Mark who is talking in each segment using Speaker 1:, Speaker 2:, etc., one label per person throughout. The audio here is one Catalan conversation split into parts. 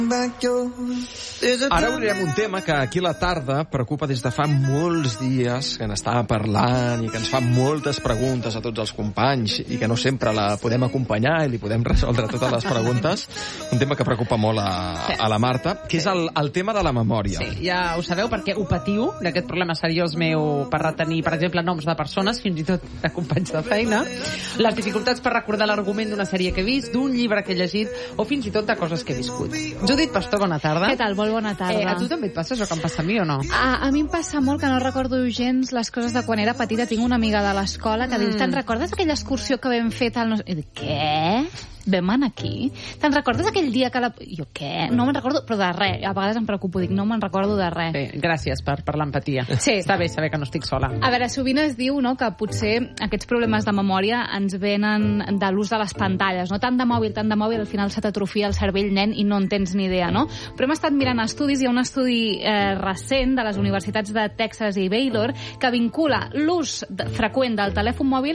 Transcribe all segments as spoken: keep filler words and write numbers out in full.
Speaker 1: Ara obrirem un tema que aquí a la tarda preocupa des de fa molts dies, que n'estava parlant i que ens fa moltes preguntes a tots els companys i que no sempre la podem acompanyar i li podem resoldre totes les preguntes. Un tema que preocupa molt a, a la Marta, que és el, el tema de la memòria.
Speaker 2: Sí, ja ho sabeu perquè ho patiu, d'aquest problema seriós meu per retenir, per exemple, noms de persones, fins i tot de companys de feina, les dificultats per recordar l'argument d'una sèrie que he vist, d'un llibre que he llegit o fins i tot de coses que he viscut. Judit Pastor, bona tarda.
Speaker 3: Què tal? Molt bona tarda.
Speaker 2: Eh, a tu també et passa això que em passa a mi o no?
Speaker 3: A, a mi em passa molt que no recordo gens les coses de quan era petita. Tinc una amiga de l'escola que mm. diu, te'n recordes aquella excursió que vam fer tal... No... I dic, què? Vam anar aquí? Te'n recordes aquell dia que la... Jo què? No me'n recordo, però de res. A vegades em preocupo, dic, no me'n recordo de res.
Speaker 2: Bé, gràcies per, per l'empatia.
Speaker 3: Sí.
Speaker 2: Està bé saber que no estic sola.
Speaker 3: A veure, sovint es diu, no?, que potser aquests problemes de memòria ens venen de l'ús de les pantalles, no? Tant de mòbil, tant de mòbil, al final se t'atrofia el cervell, nen, i no en tens ni idea, no? Però hem estat mirant estudis, hi ha un estudi eh, recent de les universitats de Texas i Baylor que vincula l'ús de, freqüent del telèfon mòbil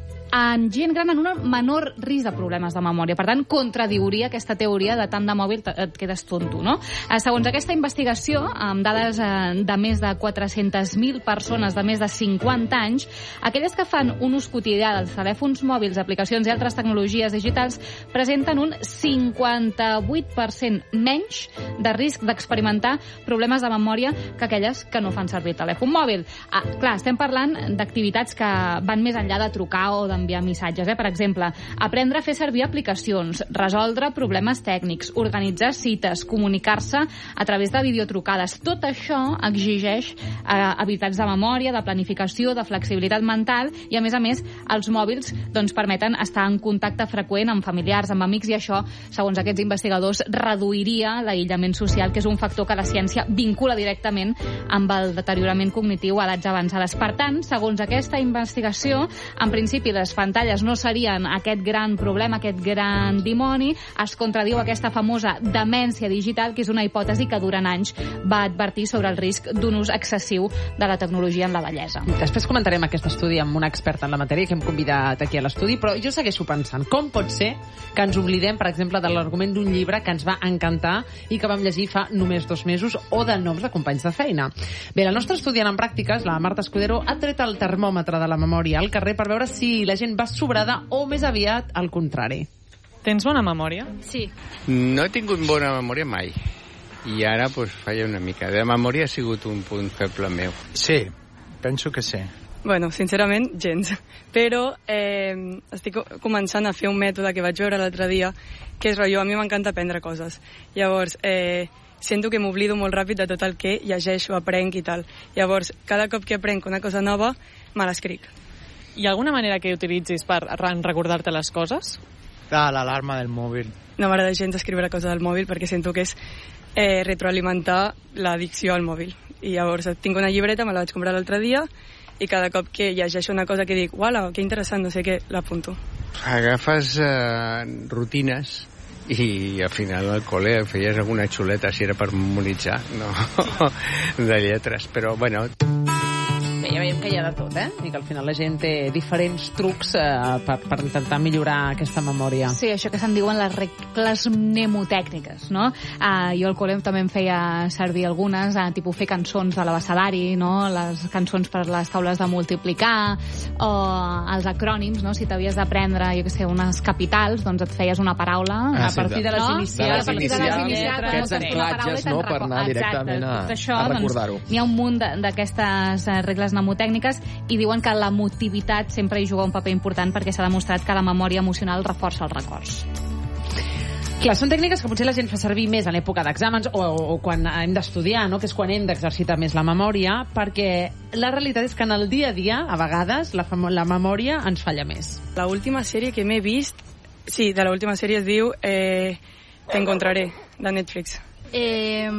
Speaker 3: en gent gran en un menor risc de problemes de memòria. Per tant, contradiuria aquesta teoria de tant de mòbil et quedes tonto, no? Segons aquesta investigació, amb dades de més de quatre-centes mil persones de més de cinquanta anys, aquelles que fan un ús quotidià dels telèfons mòbils, aplicacions i altres tecnologies digitals presenten un cinquanta-vuit per cent menys de risc d'experimentar problemes de memòria que aquelles que no fan servir el telèfon mòbil. Ah, clar, estem parlant d'activitats que van més enllà de trucar o de enviar missatges, eh? Per exemple, aprendre a fer servir aplicacions, resoldre problemes tècnics, organitzar cites, comunicar-se a través de videotrucades. Tot això exigeix eh, habilitats de memòria, de planificació, de flexibilitat mental i, a més a més, els mòbils doncs, permeten estar en contacte freqüent amb familiars, amb amics, i això, segons aquests investigadors, reduiria l'aïllament social, que és un factor que la ciència vincula directament amb el deteriorament cognitiu a edats avançades. Per tant, segons aquesta investigació, en principi les pantalles no serien aquest gran problema, aquest gran dimoni. Es contradiu aquesta famosa demència digital, que és una hipòtesi que durant anys va advertir sobre el risc d'un ús excessiu de la tecnologia en la vellesa.
Speaker 2: Després comentarem aquest estudi amb una experta en la matèria que hem convidat aquí a l'estudi, però jo segueixo pensant, com pot ser que ens oblidem, per exemple, de l'argument d'un llibre que ens va encantar i que vam llegir fa només dos mesos, o de noms de companys de feina? Bé, la nostra estudiant en pràctiques, la Marta Escudero, ha tret el termòmetre de la memòria al carrer per veure si la gent va sobrada o més aviat al contrari.
Speaker 4: Tens bona memòria?
Speaker 3: Sí.
Speaker 5: No he tingut bona memòria mai. I ara pues, falla una mica. De memòria ha sigut un punt feble meu.
Speaker 6: Sí, penso que sí.
Speaker 4: Bueno, sincerament, gens. Però eh, estic començant a fer un mètode que vaig veure l'altre dia, que és rotllo, a mi m'encanta aprendre coses. Llavors, eh, sento que m'oblido molt ràpid de tot el que llegeixo, aprenc i tal. Llavors, cada cop que aprenc una cosa nova, me l'escric.
Speaker 7: Hi ha alguna manera que utilitzis per recordar-te les coses?
Speaker 6: Ah, l'alarma del mòbil.
Speaker 4: No m'agrada gens escriure coses al mòbil perquè sento que és eh, retroalimentar l'addicció al mòbil. I llavors tinc una llibreta, me la vaig comprar l'altre dia, i cada cop que llegeixo una cosa que dic, uala, que interessant, no sé què, l'apunto.
Speaker 5: Agafes eh, rutines i al final al col·le feies alguna xuleta si era per memoritzar, no? De lletres, però bueno...
Speaker 2: Bé, ja veiem que hi ha de tot, eh? I que al final la gent té diferents trucs eh, per, per intentar millorar aquesta memòria.
Speaker 3: Sí, això que se'n diuen les regles mnemotècniques, no? Uh, jo al col·le també em feia servir algunes, uh, tipus fer cançons de l'abecedari, no? Les cançons per les taules de multiplicar, o els acrònims, no? Si t'havies d'aprendre, jo què sé, unes capitals, doncs et feies una paraula
Speaker 1: ah,
Speaker 3: a
Speaker 1: sí,
Speaker 3: partir de les
Speaker 1: no?
Speaker 3: inicials.
Speaker 1: De les inicials, aquests anclatges, no?, per anar directament a, a recordar-ho.
Speaker 3: Doncs, hi ha un munt d'aquestes regles mnemotècniques i diuen que la motivitat sempre hi juga un paper important perquè s'ha demostrat que la memòria emocional reforça els records.
Speaker 2: Clar, són tècniques que potser la gent fa servir més en època d'exàmens o, o, o quan hem d'estudiar, no? Que és quan hem d'exercitar més la memòria, perquè la realitat és que en el dia a dia, a vegades, la, la memòria ens falla més.
Speaker 4: La última sèrie que m'he vist, sí, de la última sèrie es diu eh, Te encontraré, de Netflix.
Speaker 3: Eh,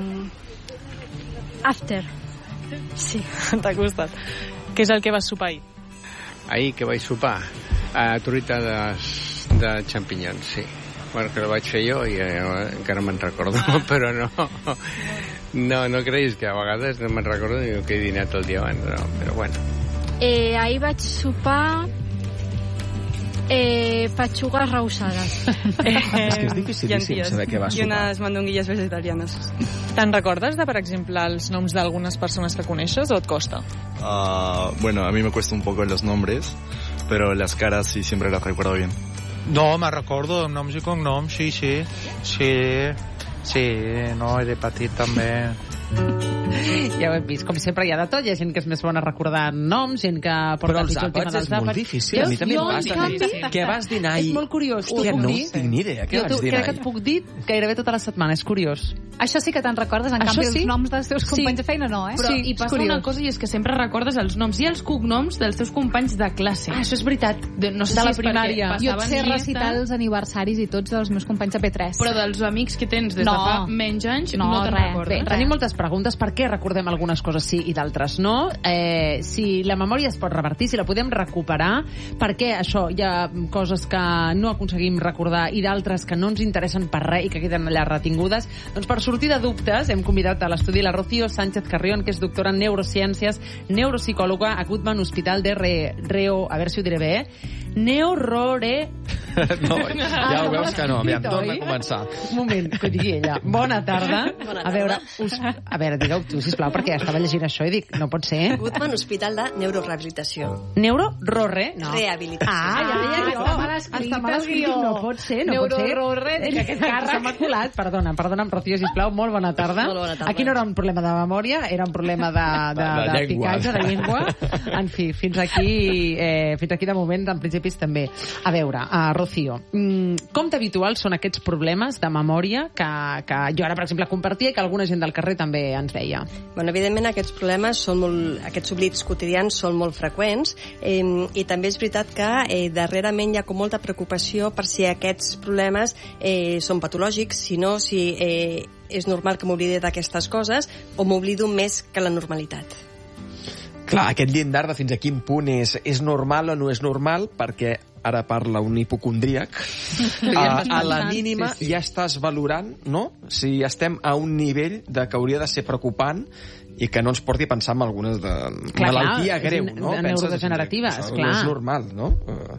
Speaker 3: after.
Speaker 4: Sí.
Speaker 7: T'ha costat. Què és el que vas sopar ahir?
Speaker 5: Ahir que vaig sopar? A truita de, de xampinyons, sí. Bueno, que la vaig fer jo i eh, encara me'n recordo, ah. però no, no, no creguis que a vegades no me'n recordo ni el que he dinat el dia abans, no, però bueno.
Speaker 3: Eh, ahir vaig sopar Eh, patxugues reussades.
Speaker 4: Eh,
Speaker 1: És que és dificilíssim
Speaker 4: llenties
Speaker 1: saber què va
Speaker 4: I
Speaker 1: sopar.
Speaker 4: unes mandonguilles vegetarianes.
Speaker 7: Te'n recordes de, per exemple, els noms d'algunes persones que coneixes o et costa?
Speaker 8: Ah, bueno, a mí me cuesta un poco los nombres, pero las caras sí siempre las recuerdo bien.
Speaker 6: No, me recordo de noms i cognoms, sí, sí. Sí, sí, no, de petit també.
Speaker 2: Ja ho hem vist, com sempre hi ha de tot. Hi ha gent que és més bona recordant noms, gent que porta
Speaker 1: Però els
Speaker 2: pitjor el tema
Speaker 1: àpats
Speaker 2: dels
Speaker 1: és molt
Speaker 2: àpats.
Speaker 1: difícil. A mi també
Speaker 2: Jo,
Speaker 1: em
Speaker 2: en
Speaker 1: passa.
Speaker 2: canvi,
Speaker 1: Què vas dinar ahir?
Speaker 2: És molt curiós.
Speaker 1: Hòstia,
Speaker 2: T'ho puc
Speaker 1: no
Speaker 2: dir?
Speaker 1: tinc ni idea. Què
Speaker 2: Jo
Speaker 1: vas
Speaker 2: t'ho-
Speaker 1: dinar
Speaker 2: crec que
Speaker 1: ahir?
Speaker 2: et puc dir gairebé tota la setmana, és curiós.
Speaker 3: Això sí que te'n recordes, en
Speaker 2: Això
Speaker 3: canvi
Speaker 2: sí.
Speaker 3: els noms dels teus companys
Speaker 2: Sí.
Speaker 3: de feina no, eh?
Speaker 9: Però
Speaker 2: Sí,
Speaker 9: hi
Speaker 2: és
Speaker 9: passa
Speaker 2: curiós.
Speaker 9: una cosa, i és que sempre recordes els noms i els cognoms dels teus companys de classe.
Speaker 2: Ah, això és veritat.
Speaker 9: De, no sé
Speaker 2: De
Speaker 9: si
Speaker 2: la
Speaker 9: és perquè
Speaker 2: primària.
Speaker 3: Jo et
Speaker 9: passaven
Speaker 3: sé
Speaker 9: llista,
Speaker 3: recitar els aniversaris i tots dels meus companys de P tres.
Speaker 9: però dels amics que tens des
Speaker 3: No.
Speaker 9: de fa menys anys
Speaker 3: No,
Speaker 9: no, te'n
Speaker 3: res.
Speaker 9: recordes.
Speaker 3: Bé,
Speaker 2: Tenim moltes preguntes. Per què recordem algunes coses sí i d'altres no? Eh, si la memòria es pot revertir, si la podem recuperar, per què això hi ha coses que no aconseguim recordar i d'altres que no ens interessen per res i que queden allà retingudes? Doncs per sortir de dubtes hem convidat a l'estudi la Rocío Sánchez Carrión, que és doctora en neurociències, neuropsicòloga a Goodman Hospital de Re, Reo, a veure si ho diré bé, eh? Neurore...
Speaker 1: No, ja ho veus que no. Aviam,
Speaker 2: Dit,
Speaker 1: torna a
Speaker 2: oi?
Speaker 1: començar.
Speaker 2: Un moment, que ho digui ella. Bona tarda.
Speaker 10: Bona
Speaker 2: A veure, us, a veure, digueu tu, sisplau, perquè estava llegint això i dic, no pot ser.
Speaker 10: Goodman Hospital de Neurorehabilitació.
Speaker 2: Neuro-rorre? No.
Speaker 10: Rehabilitació.
Speaker 2: Ah, ja deia jo.
Speaker 3: està mal escrit
Speaker 2: Està mal
Speaker 3: el
Speaker 2: escrit,
Speaker 3: guió.
Speaker 2: no pot ser, no pot ser.
Speaker 3: Neuro-rorre,
Speaker 2: És que aquest càrrec m'ha colat. Perdona, perdona'm, Rocío, sisplau, molt bona tarda.
Speaker 10: Molt bona tarda.
Speaker 2: Aquí no era un problema de memòria, era un problema de, de,
Speaker 1: De
Speaker 2: de,
Speaker 1: llengua.
Speaker 2: picatge, de llengua. En fi, fins aquí, eh, fins aquí de moment, en principis també. A veure, uh, Rocío, mm, com d'habituals són aquests problemes de memòria que, que jo ara, per exemple, compartia i que alguna gent del carrer també ens deia?
Speaker 10: Bueno, evidentment aquests problemes són molt, aquests oblits quotidians són molt freqüents eh, i també és veritat que eh, darrerament hi ha com molta preocupació per si aquests problemes eh, són patològics, si no, si eh, és normal que m'oblidi d'aquestes coses o m'oblido més que la normalitat.
Speaker 1: Clar, aquest llindar de fins a quin punt és, és normal o no és normal, perquè ara parla un hipocondríac, a, a la mínima
Speaker 2: Sí, sí.
Speaker 1: ja estàs valorant, no?, si estem a un nivell de que hauria de ser preocupant i que no ens porti a pensar en algunes de
Speaker 2: Clar,
Speaker 1: malaltia
Speaker 2: clar,
Speaker 1: greu,
Speaker 2: de
Speaker 1: no? Penses,
Speaker 2: neurodegeneratives,
Speaker 1: això
Speaker 2: clar.
Speaker 1: no és normal, no?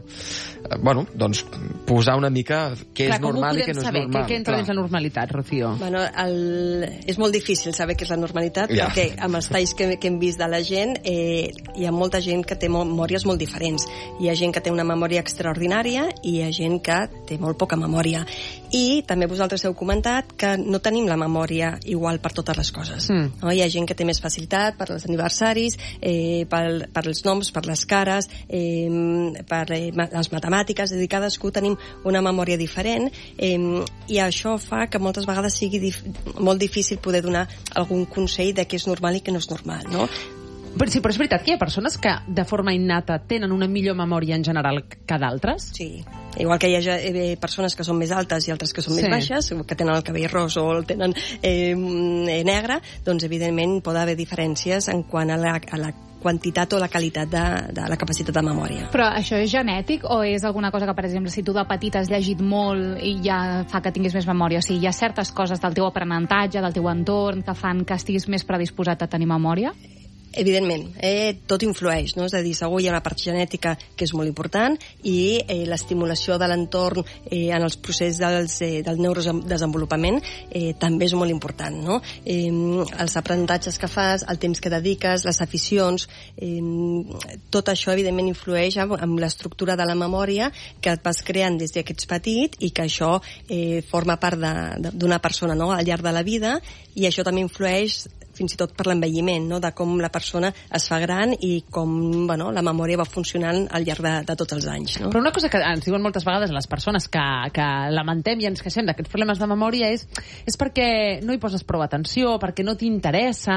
Speaker 1: Uh, bueno, doncs posar una mica què
Speaker 2: Clar,
Speaker 1: és normal i
Speaker 2: com ho
Speaker 1: què no és
Speaker 2: saber?
Speaker 1: normal.
Speaker 2: Què, què entra dins la normalitat, Rocío?
Speaker 10: Bueno, el... és molt difícil saber què és la normalitat
Speaker 1: Ja.
Speaker 10: perquè amb els talls que, que hem vist de la gent eh, hi ha molta gent que té memòries molt diferents. Hi ha gent que té una memòria extraordinària i hi ha gent que té molt poca memòria. I també vosaltres heu comentat que no tenim la memòria igual per totes les coses.
Speaker 2: Mm.
Speaker 10: No? Hi ha gent que té més facilitat per als aniversaris, eh, per, per els noms, per les cares, eh, per eh, ma- les matemàtiques, és a dir, cadascú tenim una memòria diferent eh, i això fa que moltes vegades sigui dif molt difícil poder donar algun consell de què és normal i què no és normal, no?
Speaker 2: Però, sí, però és veritat que hi ha persones que de forma innata tenen una millor memòria en general que d'altres?
Speaker 10: Sí. Igual que hi ha eh, persones que són més altes i altres que són
Speaker 2: Sí.
Speaker 10: més baixes, que tenen el cabell ros o el tenen eh, negre, doncs evidentment pot haver diferències en quant a la, a la quantitat o la qualitat de, de la capacitat de memòria.
Speaker 3: Però això és genètic o és alguna cosa que, per exemple, si tu de petit has llegit molt i ja fa que tinguis més memòria? O sigui, hi ha certes coses del teu aprenentatge, del teu entorn, que fan que estiguis més predisposat a tenir memòria?
Speaker 10: Evidentment, eh, tot influeix, no? És a dir, segur hi ha una part genètica que és molt important i eh, l'estimulació de l'entorn eh, en els processos dels, eh, del neurodesenvolupament eh, també és molt important, no? Eh, els aprenentatges que fas, el temps que dediques, les aficions, eh, tot això evidentment influeix amb, amb l'estructura de la memòria que et vas creant des que ets petit i que això eh, forma part d'una persona, no?, al llarg de la vida, i això també influeix fins i tot per l'envelliment, no?, de com la persona es fa gran i com, bueno, la memòria va funcionant al llarg de, de tots els anys, no?
Speaker 2: Però una cosa que ens diuen moltes vegades les persones que, que lamentem i ens queixem d'aquests problemes de memòria és, és perquè no hi poses prou atenció, perquè no t'interessa,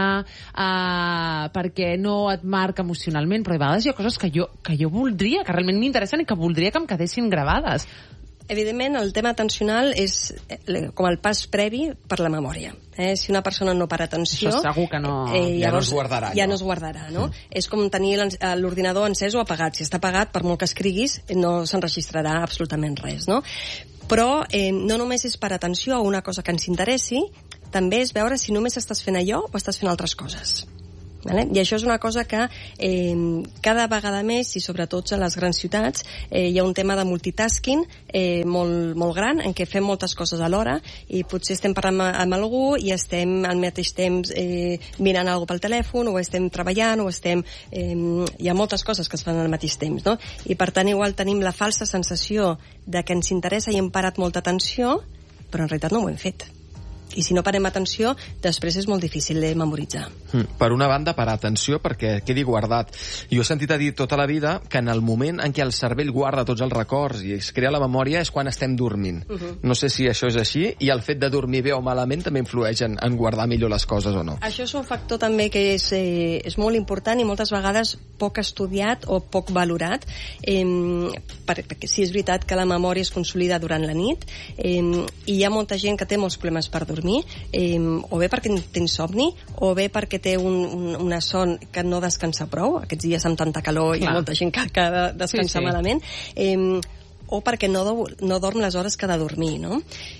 Speaker 2: uh, perquè no et marca emocionalment, però a vegades hi ha coses que jo, que jo voldria, que realment m'interessen i que voldria que em quedessin gravades.
Speaker 10: Evidentment, el tema atencional és eh, com el pas previ per la memòria. Eh? Si una persona no para atenció...
Speaker 2: Això segur que no...
Speaker 10: Eh,
Speaker 1: Ja no
Speaker 10: llavors,
Speaker 1: es guardarà,
Speaker 10: Ja
Speaker 1: allò.
Speaker 10: no es guardarà, no? Mm. És com tenir l'en- l'ordinador encès o apagat. Si està apagat, per molt que escriguis, no s'enregistrarà absolutament res, no? Però eh, no només és per atenció a una cosa que ens interessi, també és veure si només estàs fent allò o estàs fent altres coses. Vale? I això és una cosa que eh, cada vegada més, i sobretot a les grans ciutats, eh, hi ha un tema de multitasking eh, molt, molt gran, en què fem moltes coses alhora, i potser estem parlant amb, amb algú i estem al mateix temps eh, mirant alguna cosa pel telèfon, o estem treballant, o estem... Eh, hi ha moltes coses que es fan al mateix temps, no? I per tant igual tenim la falsa sensació de que ens interessa i hem parat molta atenció, però en realitat no ho hem fet. I si no parem atenció, després és molt difícil de memoritzar.
Speaker 1: Mm. Per una banda, per atenció, perquè quedi guardat. Jo he sentit a dir tota la vida que en el moment en què el cervell guarda tots els records i es crea la memòria és quan estem dormint. Uh -huh. No sé si això és així, i el fet de dormir bé o malament també influeix en, en guardar millor les coses o no.
Speaker 10: Això és un factor també que és, eh, és molt important i moltes vegades poc estudiat o poc valorat, eh, perquè sí és veritat que la memòria es consolida durant la nit, eh, i hi ha molta gent que té molts problemes per dormir, eh, o bé perquè té insomni, o bé perquè té un, un, una son que no descansa prou, aquests dies amb tanta calor. Clar. Hi ha molta gent que, que descansa sí, sí. malament, eh, o perquè no, do, no dorm les hores que ha de dormir, no?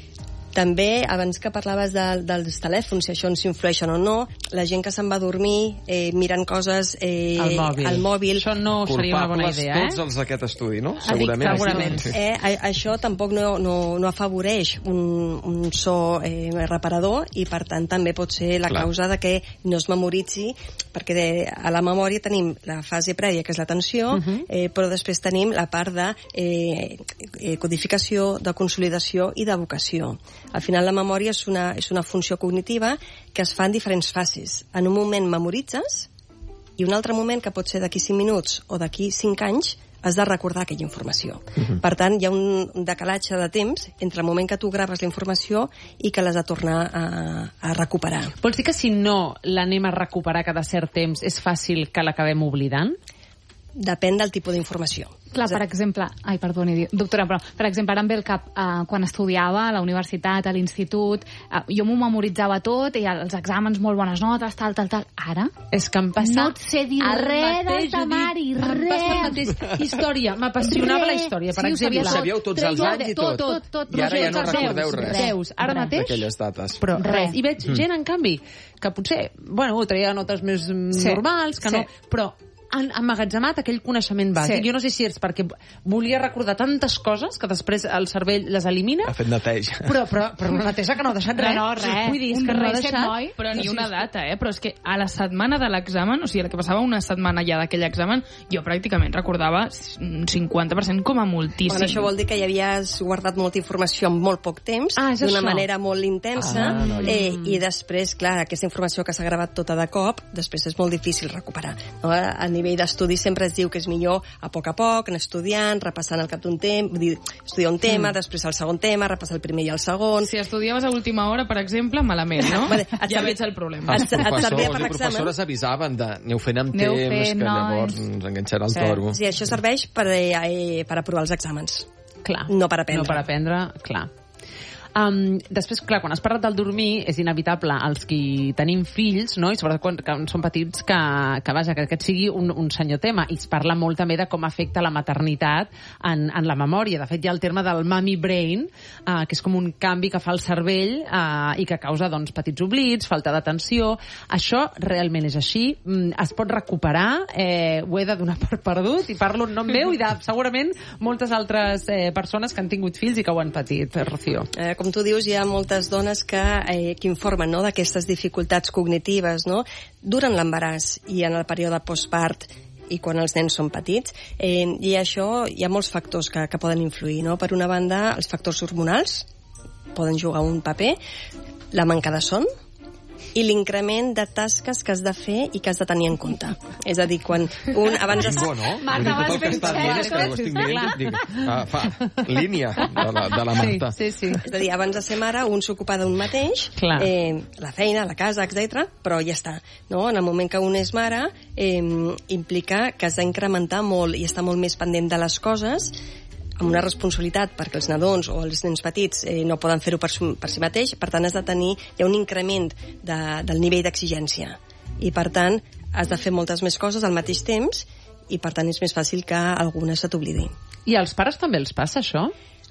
Speaker 10: També, abans que parlaves de, dels telèfons, si això ens influeixen o no, la gent que se'n va a dormir eh, mirant coses eh,
Speaker 2: al mòbil.
Speaker 10: al mòbil.
Speaker 2: Això no seria una bona idea, eh?
Speaker 1: Tots els d'aquest estudi, no? Segurament.
Speaker 2: Segurament.
Speaker 1: Sí.
Speaker 10: Eh, a, això tampoc no, no, no afavoreix un, un so eh, reparador, i per tant també pot ser la Clar. causa de que no es memoritzi, perquè de, a la memòria tenim la fase prèvia, que és l'atenció, uh -huh. eh, però després tenim la part de eh, eh, codificació, de consolidació i d'evocació. Al final la memòria és una, és una funció cognitiva que es fa en diferents fases. En un moment memoritzes, i un altre moment, que pot ser d'aquí cinc minuts o d'aquí cinc anys, has de recordar aquella informació. Uh-huh. Per tant, hi ha un decalatge de temps entre el moment que tu graves la informació i que l'has de tornar a, a recuperar.
Speaker 2: Vols dir que si no l'anem a recuperar cada cert temps és fàcil que l'acabem oblidant?
Speaker 10: Depèn del tipus d'informació.
Speaker 3: Clar, per exemple... Ai, perdoni, doctora, però, per exemple, ara em ve el cap, eh, quan estudiava a la universitat, a l'institut, eh, jo m'ho memoritzava tot, i als exàmens molt bones notes, tal, tal, tal. Ara...
Speaker 2: És que em passa...
Speaker 3: No et sé dir res del temari, res.
Speaker 2: Em passa el mateix. Història, m'apassionava la història, per
Speaker 1: sí,
Speaker 2: exemple.
Speaker 1: Ho sabíeu tots els anys i tot.
Speaker 2: Tot, tot, tot.
Speaker 1: I ara ja no recordeu res.
Speaker 2: Deus, ara mateix...
Speaker 1: D'aquelles dates.
Speaker 2: Però res. I veig gent, en canvi, que potser, bueno, treia notes més normals, que no... Però han emmagatzemat aquell coneixement bàsic. Sí. Jo no sé si és perquè volia recordar tantes coses que després el cervell les elimina.
Speaker 1: Ha fet neteja.
Speaker 2: Però, però, però una neteja que no ha deixat res.
Speaker 3: No, res.
Speaker 2: Vull dir, és
Speaker 9: un
Speaker 2: que no ha
Speaker 9: reset,
Speaker 2: deixat...
Speaker 9: noi, però ni una data, eh? Però és que a la setmana de l'examen, o sigui, el que passava una setmana ja d'aquell examen, jo pràcticament recordava un cinquanta per cent com a moltíssim.
Speaker 10: Bueno, això vol dir que ja havies guardat molta informació en molt poc temps,
Speaker 2: ah,
Speaker 10: d'una manera molt intensa,
Speaker 1: ah, no,
Speaker 10: eh, i després, clar, aquesta informació que s'ha gravat tota de cop, després és molt difícil recuperar. No? A nivell d'estudi sempre es diu que és millor a poc a poc, anar estudiant, repassant al cap d'un temps, vull dir, estudiar un tema, mm. després el segon tema, repassar el primer i el segon...
Speaker 9: Si estudiaves a última hora, per exemple, malament, no?
Speaker 10: Vale,
Speaker 9: ja veig el problema.
Speaker 1: Els professors i professores avisaven de aneu fent amb temps, fent, que llavors ens enganxarà el
Speaker 10: sí.
Speaker 1: toro.
Speaker 10: Sí, això serveix per, eh, per aprovar els exàmens.
Speaker 2: Clar.
Speaker 10: No per aprendre.
Speaker 2: No per aprendre, clar. Um, després, clar, quan has parlat del dormir, és inevitable els qui tenim fills, no? I sobretot quan, quan són petits, que, que, vaja, que aquest sigui un, un senyor tema. I es parla molt també de com afecta la maternitat en, en la memòria. De fet, hi ha el terme del mommy brain, uh, que és com un canvi que fa el cervell uh, i que causa, doncs, petits oblits, falta d'atenció. Això realment és així. Mm, es pot recuperar, eh, ho he de donar per perdut, i parlo en nom meu i de, segurament, moltes altres eh, persones que han tingut fills i que ho han patit, Rocío.
Speaker 10: Eh, com tu dius, hi ha moltes dones que, eh, que informen, no?, d'aquestes dificultats cognitives, no?, durant l'embaràs i en el període postpart i quan els nens són petits, eh, i això hi ha molts factors que, que poden influir, no? Per una banda, els factors hormonals poden jugar un paper, la manca de son i l'increment de tasques que has de fer i que has de tenir en compte. És a dir, quan un abans...
Speaker 1: Bingo, no? Marta, vas ben xerès. Que ho estic dient, dic, ah, fa línia de la, de la Marta.
Speaker 2: Sí, sí, sí.
Speaker 10: És a dir, abans de ser mare, un s'ocupa d'un mateix, eh, la feina, la casa, etcètera, però ja està. No? En el moment que un és mare, eh, implica que has d'incrementar molt i estar molt més pendent de les coses, amb una responsabilitat, perquè els nadons o els nens petits eh, no poden fer-ho per, per si mateix, per tant has de tenir, hi ha un increment de, del nivell d'exigència i per tant has de fer moltes més coses al mateix temps i per tant és més fàcil que alguna se t'oblidi.
Speaker 2: I als pares també els passa això?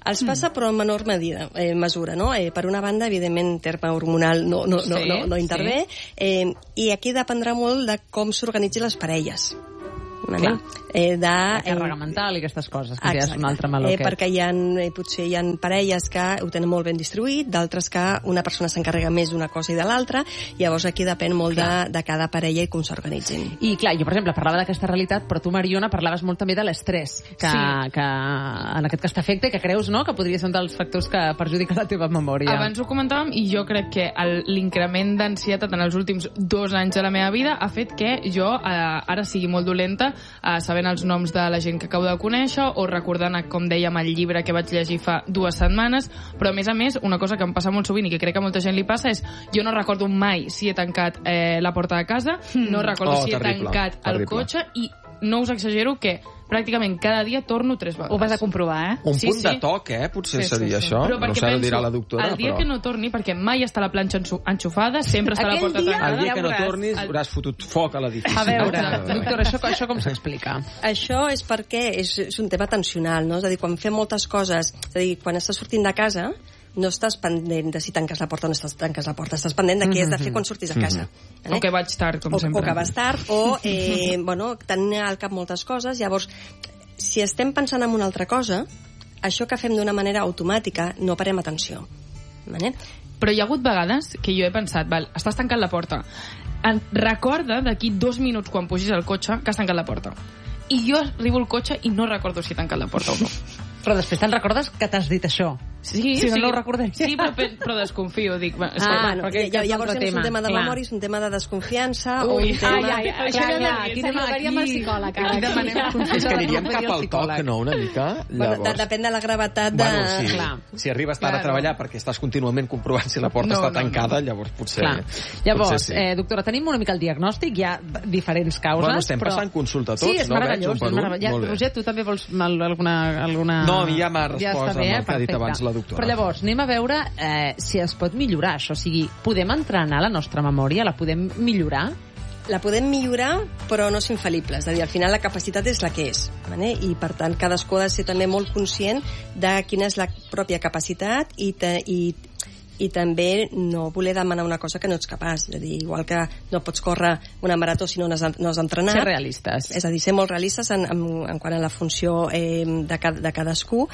Speaker 10: Els passa, però en menor medida, eh, mesura, no? Eh, per una banda, evidentment, en terme hormonal no, no, no,
Speaker 2: Sí,
Speaker 10: no, no intervé,
Speaker 2: sí.
Speaker 10: eh, i aquí dependrà molt de com s'organitzin les parelles. Vale? Eh, de,
Speaker 2: La càrrega mental i aquestes coses, que ja és un altre meló.
Speaker 10: Eh, perquè hi ha, eh, potser hi ha parelles que ho tenen molt ben distribuït, d'altres que una persona s'encarrega més d'una cosa i de l'altra, llavors aquí depèn molt de, de cada parella i com s'organitzin.
Speaker 2: I clar, jo per exemple parlava d'aquesta realitat, però tu, Mariona, parlaves molt també de l'estrès, que,
Speaker 9: Sí.
Speaker 2: que en aquest cas t'afecta i que creus, no?, que podria ser un dels factors que perjudica la teva memòria.
Speaker 9: Abans ho comentàvem i jo crec que el- l'increment d'ansietat en els últims dos anys de la meva vida ha fet que jo eh, ara sigui molt dolenta eh, sabent els noms de la gent que acabo de conèixer o recordant, com dèiem, el llibre que vaig llegir fa dues setmanes, però a més a més una cosa que em passa molt sovint i que crec que a molta gent li passa és jo no recordo mai si he tancat eh, la porta de casa, no recordo
Speaker 1: Oh,
Speaker 9: si he
Speaker 1: terrible,
Speaker 9: tancat el
Speaker 1: terrible.
Speaker 9: cotxe i no us exagero que pràcticament cada dia torno tres vegades.
Speaker 11: Ho vas a comprovar, eh?
Speaker 1: Un
Speaker 9: Sí,
Speaker 1: punt
Speaker 9: sí.
Speaker 1: de toc, eh? Potser
Speaker 9: Sí, sí,
Speaker 1: seria
Speaker 9: sí.
Speaker 1: això.
Speaker 9: Però
Speaker 1: No
Speaker 9: perquè
Speaker 1: sé, ho dirà
Speaker 9: penso,
Speaker 1: la doctora,
Speaker 9: el dia
Speaker 1: però...
Speaker 9: que no torni, perquè mai està la planxa enxu- enxufada, sempre està la
Speaker 2: Aquell
Speaker 9: porta
Speaker 2: dia-
Speaker 9: tancada.
Speaker 1: El dia
Speaker 2: ja
Speaker 1: que no
Speaker 2: veuràs.
Speaker 1: tornis hauràs fotut foc a l'edifici.
Speaker 2: A veure,
Speaker 1: No?
Speaker 2: doctora, això, això com s'explica?
Speaker 10: Això és perquè és, és un tema tensional, no? És a dir, quan fem moltes coses, és a dir, quan estàs sortint de casa, no estàs pendent de si tanques la porta o no estàs tanques la porta, estàs pendent de què has de fer quan surtis a casa.
Speaker 9: O que vaig tard, com
Speaker 10: o,
Speaker 9: sempre.
Speaker 10: o que vas tard, o eh, bueno, tenir al cap moltes coses. Llavors, si estem pensant en una altra cosa, això que fem d'una manera automàtica no parem atenció. Vale?
Speaker 9: Però hi ha hagut vegades que jo he pensat, val, estàs tancant la porta. En, recorda d'aquí dos minuts quan pugis al cotxe que has tancat la porta. I jo arribo al cotxe i no recordo si he tancat la porta o no.
Speaker 2: Però després te'n recordes que t'has dit això?
Speaker 9: Sí,
Speaker 2: Si no,
Speaker 9: sí,
Speaker 2: no ho recordem.
Speaker 9: Sí, però, però desconfio, dic... Va, és
Speaker 2: Ah,
Speaker 9: que,
Speaker 10: Bueno,
Speaker 2: perquè
Speaker 10: ja,
Speaker 2: és
Speaker 10: llavors
Speaker 2: un altre
Speaker 10: és un
Speaker 2: tema,
Speaker 10: tema de
Speaker 2: clar.
Speaker 10: memòria, és un tema de desconfiança, o
Speaker 9: Ui,
Speaker 10: un tema...
Speaker 11: Ai, ai, ai,
Speaker 9: Això
Speaker 11: clar,
Speaker 9: ja
Speaker 11: clar,
Speaker 9: m'he
Speaker 11: aquí
Speaker 9: vist.
Speaker 11: s'arribaríem al psicòleg. ara.
Speaker 2: Aquí demanem consell.
Speaker 1: És que aniríem cap al toc,
Speaker 2: psicòleg.
Speaker 1: no?, una mica.
Speaker 10: Bueno, de,
Speaker 1: Llavors...
Speaker 10: depèn de la gravetat de...
Speaker 1: Bueno, sí.
Speaker 2: Clar.
Speaker 1: Si arribes tard
Speaker 9: Claro.
Speaker 1: a treballar perquè estàs contínuament comprovant si la porta
Speaker 9: No,
Speaker 1: està
Speaker 9: no,
Speaker 1: tancada, llavors potser...
Speaker 2: Clar. Llavors,
Speaker 1: potser sí.
Speaker 2: eh, doctora, tenim una mica el diagnòstic, hi ha diferents causes,
Speaker 1: Bueno, estem
Speaker 2: però...
Speaker 1: passant consulta tots,
Speaker 2: sí, és
Speaker 1: no?
Speaker 2: meravellós,
Speaker 1: Veig un per
Speaker 2: és
Speaker 1: un.
Speaker 2: meravellós.
Speaker 1: Molt bé.
Speaker 2: Roger, tu també vols mal- alguna... alguna...
Speaker 1: No, ja m'ha respost
Speaker 2: està
Speaker 1: amb
Speaker 2: bé,
Speaker 1: el que ha dit
Speaker 2: perfecte.
Speaker 1: abans la doctora.
Speaker 2: Però llavors, anem a veure eh, si es pot millorar això. O sigui, podem entrenar la nostra memòria? La podem millorar?
Speaker 10: La podem millorar, però no és infal·lible. És a dir, al final la capacitat és la que és. Vale? I, per tant, cadascú ha de ser també molt conscient de quina és la pròpia capacitat i, te, i, i també no voler demanar una cosa que no ets capaç. És a dir, igual que no pots córrer una marató si no has, no has entrenat.
Speaker 2: Ser realistes.
Speaker 10: És a dir, ser molt realistes en, en, en quant a la funció eh, de, ca, de cadascú.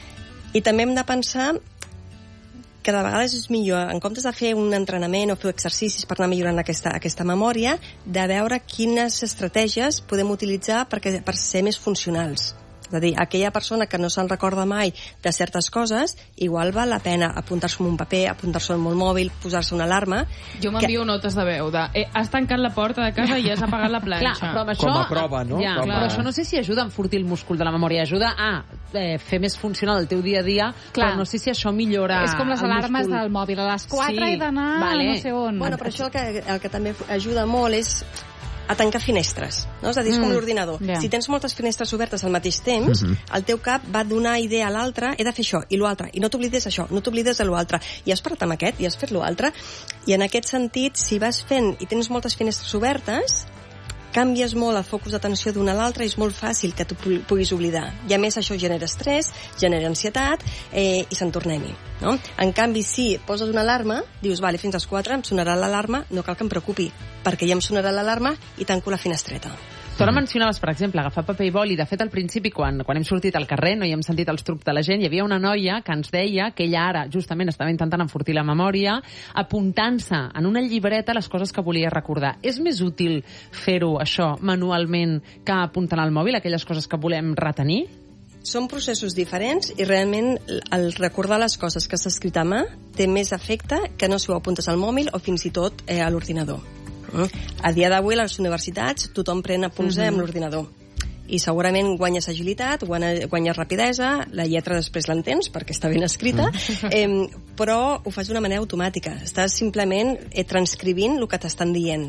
Speaker 10: I també hem de pensar que de vegades és millor, en comptes de fer un entrenament o fer exercicis per anar millorant aquesta, aquesta memòria, de veure quines estratègies podem utilitzar perquè, per ser més funcionals. És a dir, aquella persona que no se'n recorda mai de certes coses, igual val la pena apuntar-se en un paper, apuntar-se en un mòbil, posar-se una alarma...
Speaker 9: Jo m'envio que... notes de veu de eh, has tancat la porta de casa i has apagat la planxa.
Speaker 2: Clar, però amb això,
Speaker 1: Com a prova, no?
Speaker 2: Ja,
Speaker 1: Com a-
Speaker 2: però això no sé si ajuda a enfortir el múscul de la memòria, ajuda a eh, fer més funcional el teu dia a dia,
Speaker 3: Clar.
Speaker 2: però no sé si això millora
Speaker 3: És com les
Speaker 2: el
Speaker 3: alarmes
Speaker 2: múscul.
Speaker 3: del mòbil. A les quatre
Speaker 2: Sí,
Speaker 3: he d'anar
Speaker 2: vale.
Speaker 3: no sé on.
Speaker 10: Bueno, però això el que, el que també ajuda molt és a tancar finestres, no? És a dir, és com
Speaker 3: Mm,
Speaker 10: l'ordinador.
Speaker 3: ja.
Speaker 10: Si tens moltes finestres obertes al mateix temps,
Speaker 1: Mhm.
Speaker 10: el teu cap va donar idea a l'altre, he de fer això i l'altre, i no t'oblides això, no t'oblides de l'altre, i has parat amb aquest, i has fet l'altre, i en aquest sentit, si vas fent i tens moltes finestres obertes, canvies molt el focus d'atenció d'una a l'altra i és molt fàcil que tu pu- puguis oblidar. I a més això genera estrès, genera ansietat eh, i se'n tornem-hi. No? En canvi, si poses una alarma, dius, vale, fins a les quatre em sonarà l'alarma, no cal que em preocupi, perquè ja em sonarà l'alarma i tanco la finestreta.
Speaker 2: Tu ara mencionaves, per exemple, agafar paper i boli. De fet, al principi, quan, quan hem sortit al carrer no hi hem sentit els trucs de la gent, hi havia una noia que ens deia que ella ara justament estava intentant enfortir la memòria apuntant-se en una llibreta les coses que volia recordar. És més útil fer-ho, això, manualment, que apuntant al mòbil, aquelles coses que volem retenir?
Speaker 10: Són processos diferents i realment el recordar les coses que s'ha escrit a mà té més efecte que no si ho apuntes al mòbil o fins i tot eh, a l'ordinador. A dia d'avui a les universitats tothom pren apunts mm-hmm. amb l'ordinador i segurament guanyes agilitat, guanyes, guanyes rapidesa, la lletra després l'entens perquè està ben escrita, eh, però ho fas d'una manera automàtica. Estàs simplement eh, transcrivint el que t'estan dient.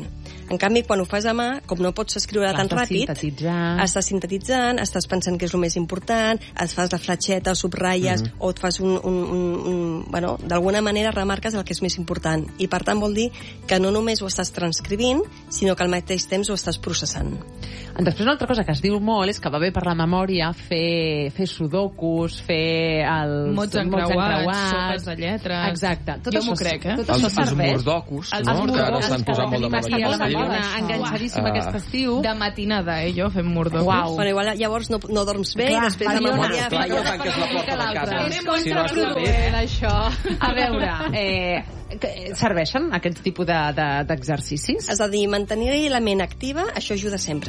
Speaker 10: En canvi, quan ho fas a mà, com no pots escriure
Speaker 2: Clar,
Speaker 10: tan
Speaker 2: estàs
Speaker 10: ràpid,
Speaker 2: sintetitzant.
Speaker 10: estàs sintetitzant, estàs pensant que és el més important, et fas la fletxeta, subratlles, mm -hmm. o et fas un... un, un, un bueno, d'alguna manera remarques el que és més important. I, per tant, vol dir que no només ho estàs transcrivint, sinó que al mateix temps ho estàs processant.
Speaker 2: Després, una altra cosa que es diu molt és que va bé per la memòria fer, fer sudokus, fer els
Speaker 9: mots encreuats, sopes de lletres...
Speaker 2: Exacte. Tot
Speaker 9: jo
Speaker 2: això,
Speaker 9: m'ho crec, eh?
Speaker 2: Tot
Speaker 1: els,
Speaker 2: això
Speaker 1: els
Speaker 2: serveix.
Speaker 1: mordocus,
Speaker 2: Els
Speaker 1: no?
Speaker 2: mordocus,
Speaker 1: que ara estan
Speaker 2: que
Speaker 1: posant molt de moda
Speaker 2: tenim
Speaker 1: aquest
Speaker 2: aquí a
Speaker 1: estiu.
Speaker 2: la Mariona, enganxadíssima
Speaker 1: Ah.
Speaker 2: aquest estiu.
Speaker 9: De matinada, eh, jo, fem mordocus.
Speaker 2: Uau.
Speaker 10: Bueno, igual llavors no, no dorms bé
Speaker 2: Clar,
Speaker 10: i després
Speaker 2: Mariona,
Speaker 10: la memòria...
Speaker 1: Clar, ja
Speaker 10: falla.
Speaker 1: tanques la porta de casa.
Speaker 2: És
Speaker 1: Si no està
Speaker 2: contraproduent,
Speaker 1: bé.
Speaker 2: això. A veure, eh, que- serveixen aquest tipus de- de- d'exercicis?
Speaker 10: És a dir, mantenir la ment activa, això ajuda sempre.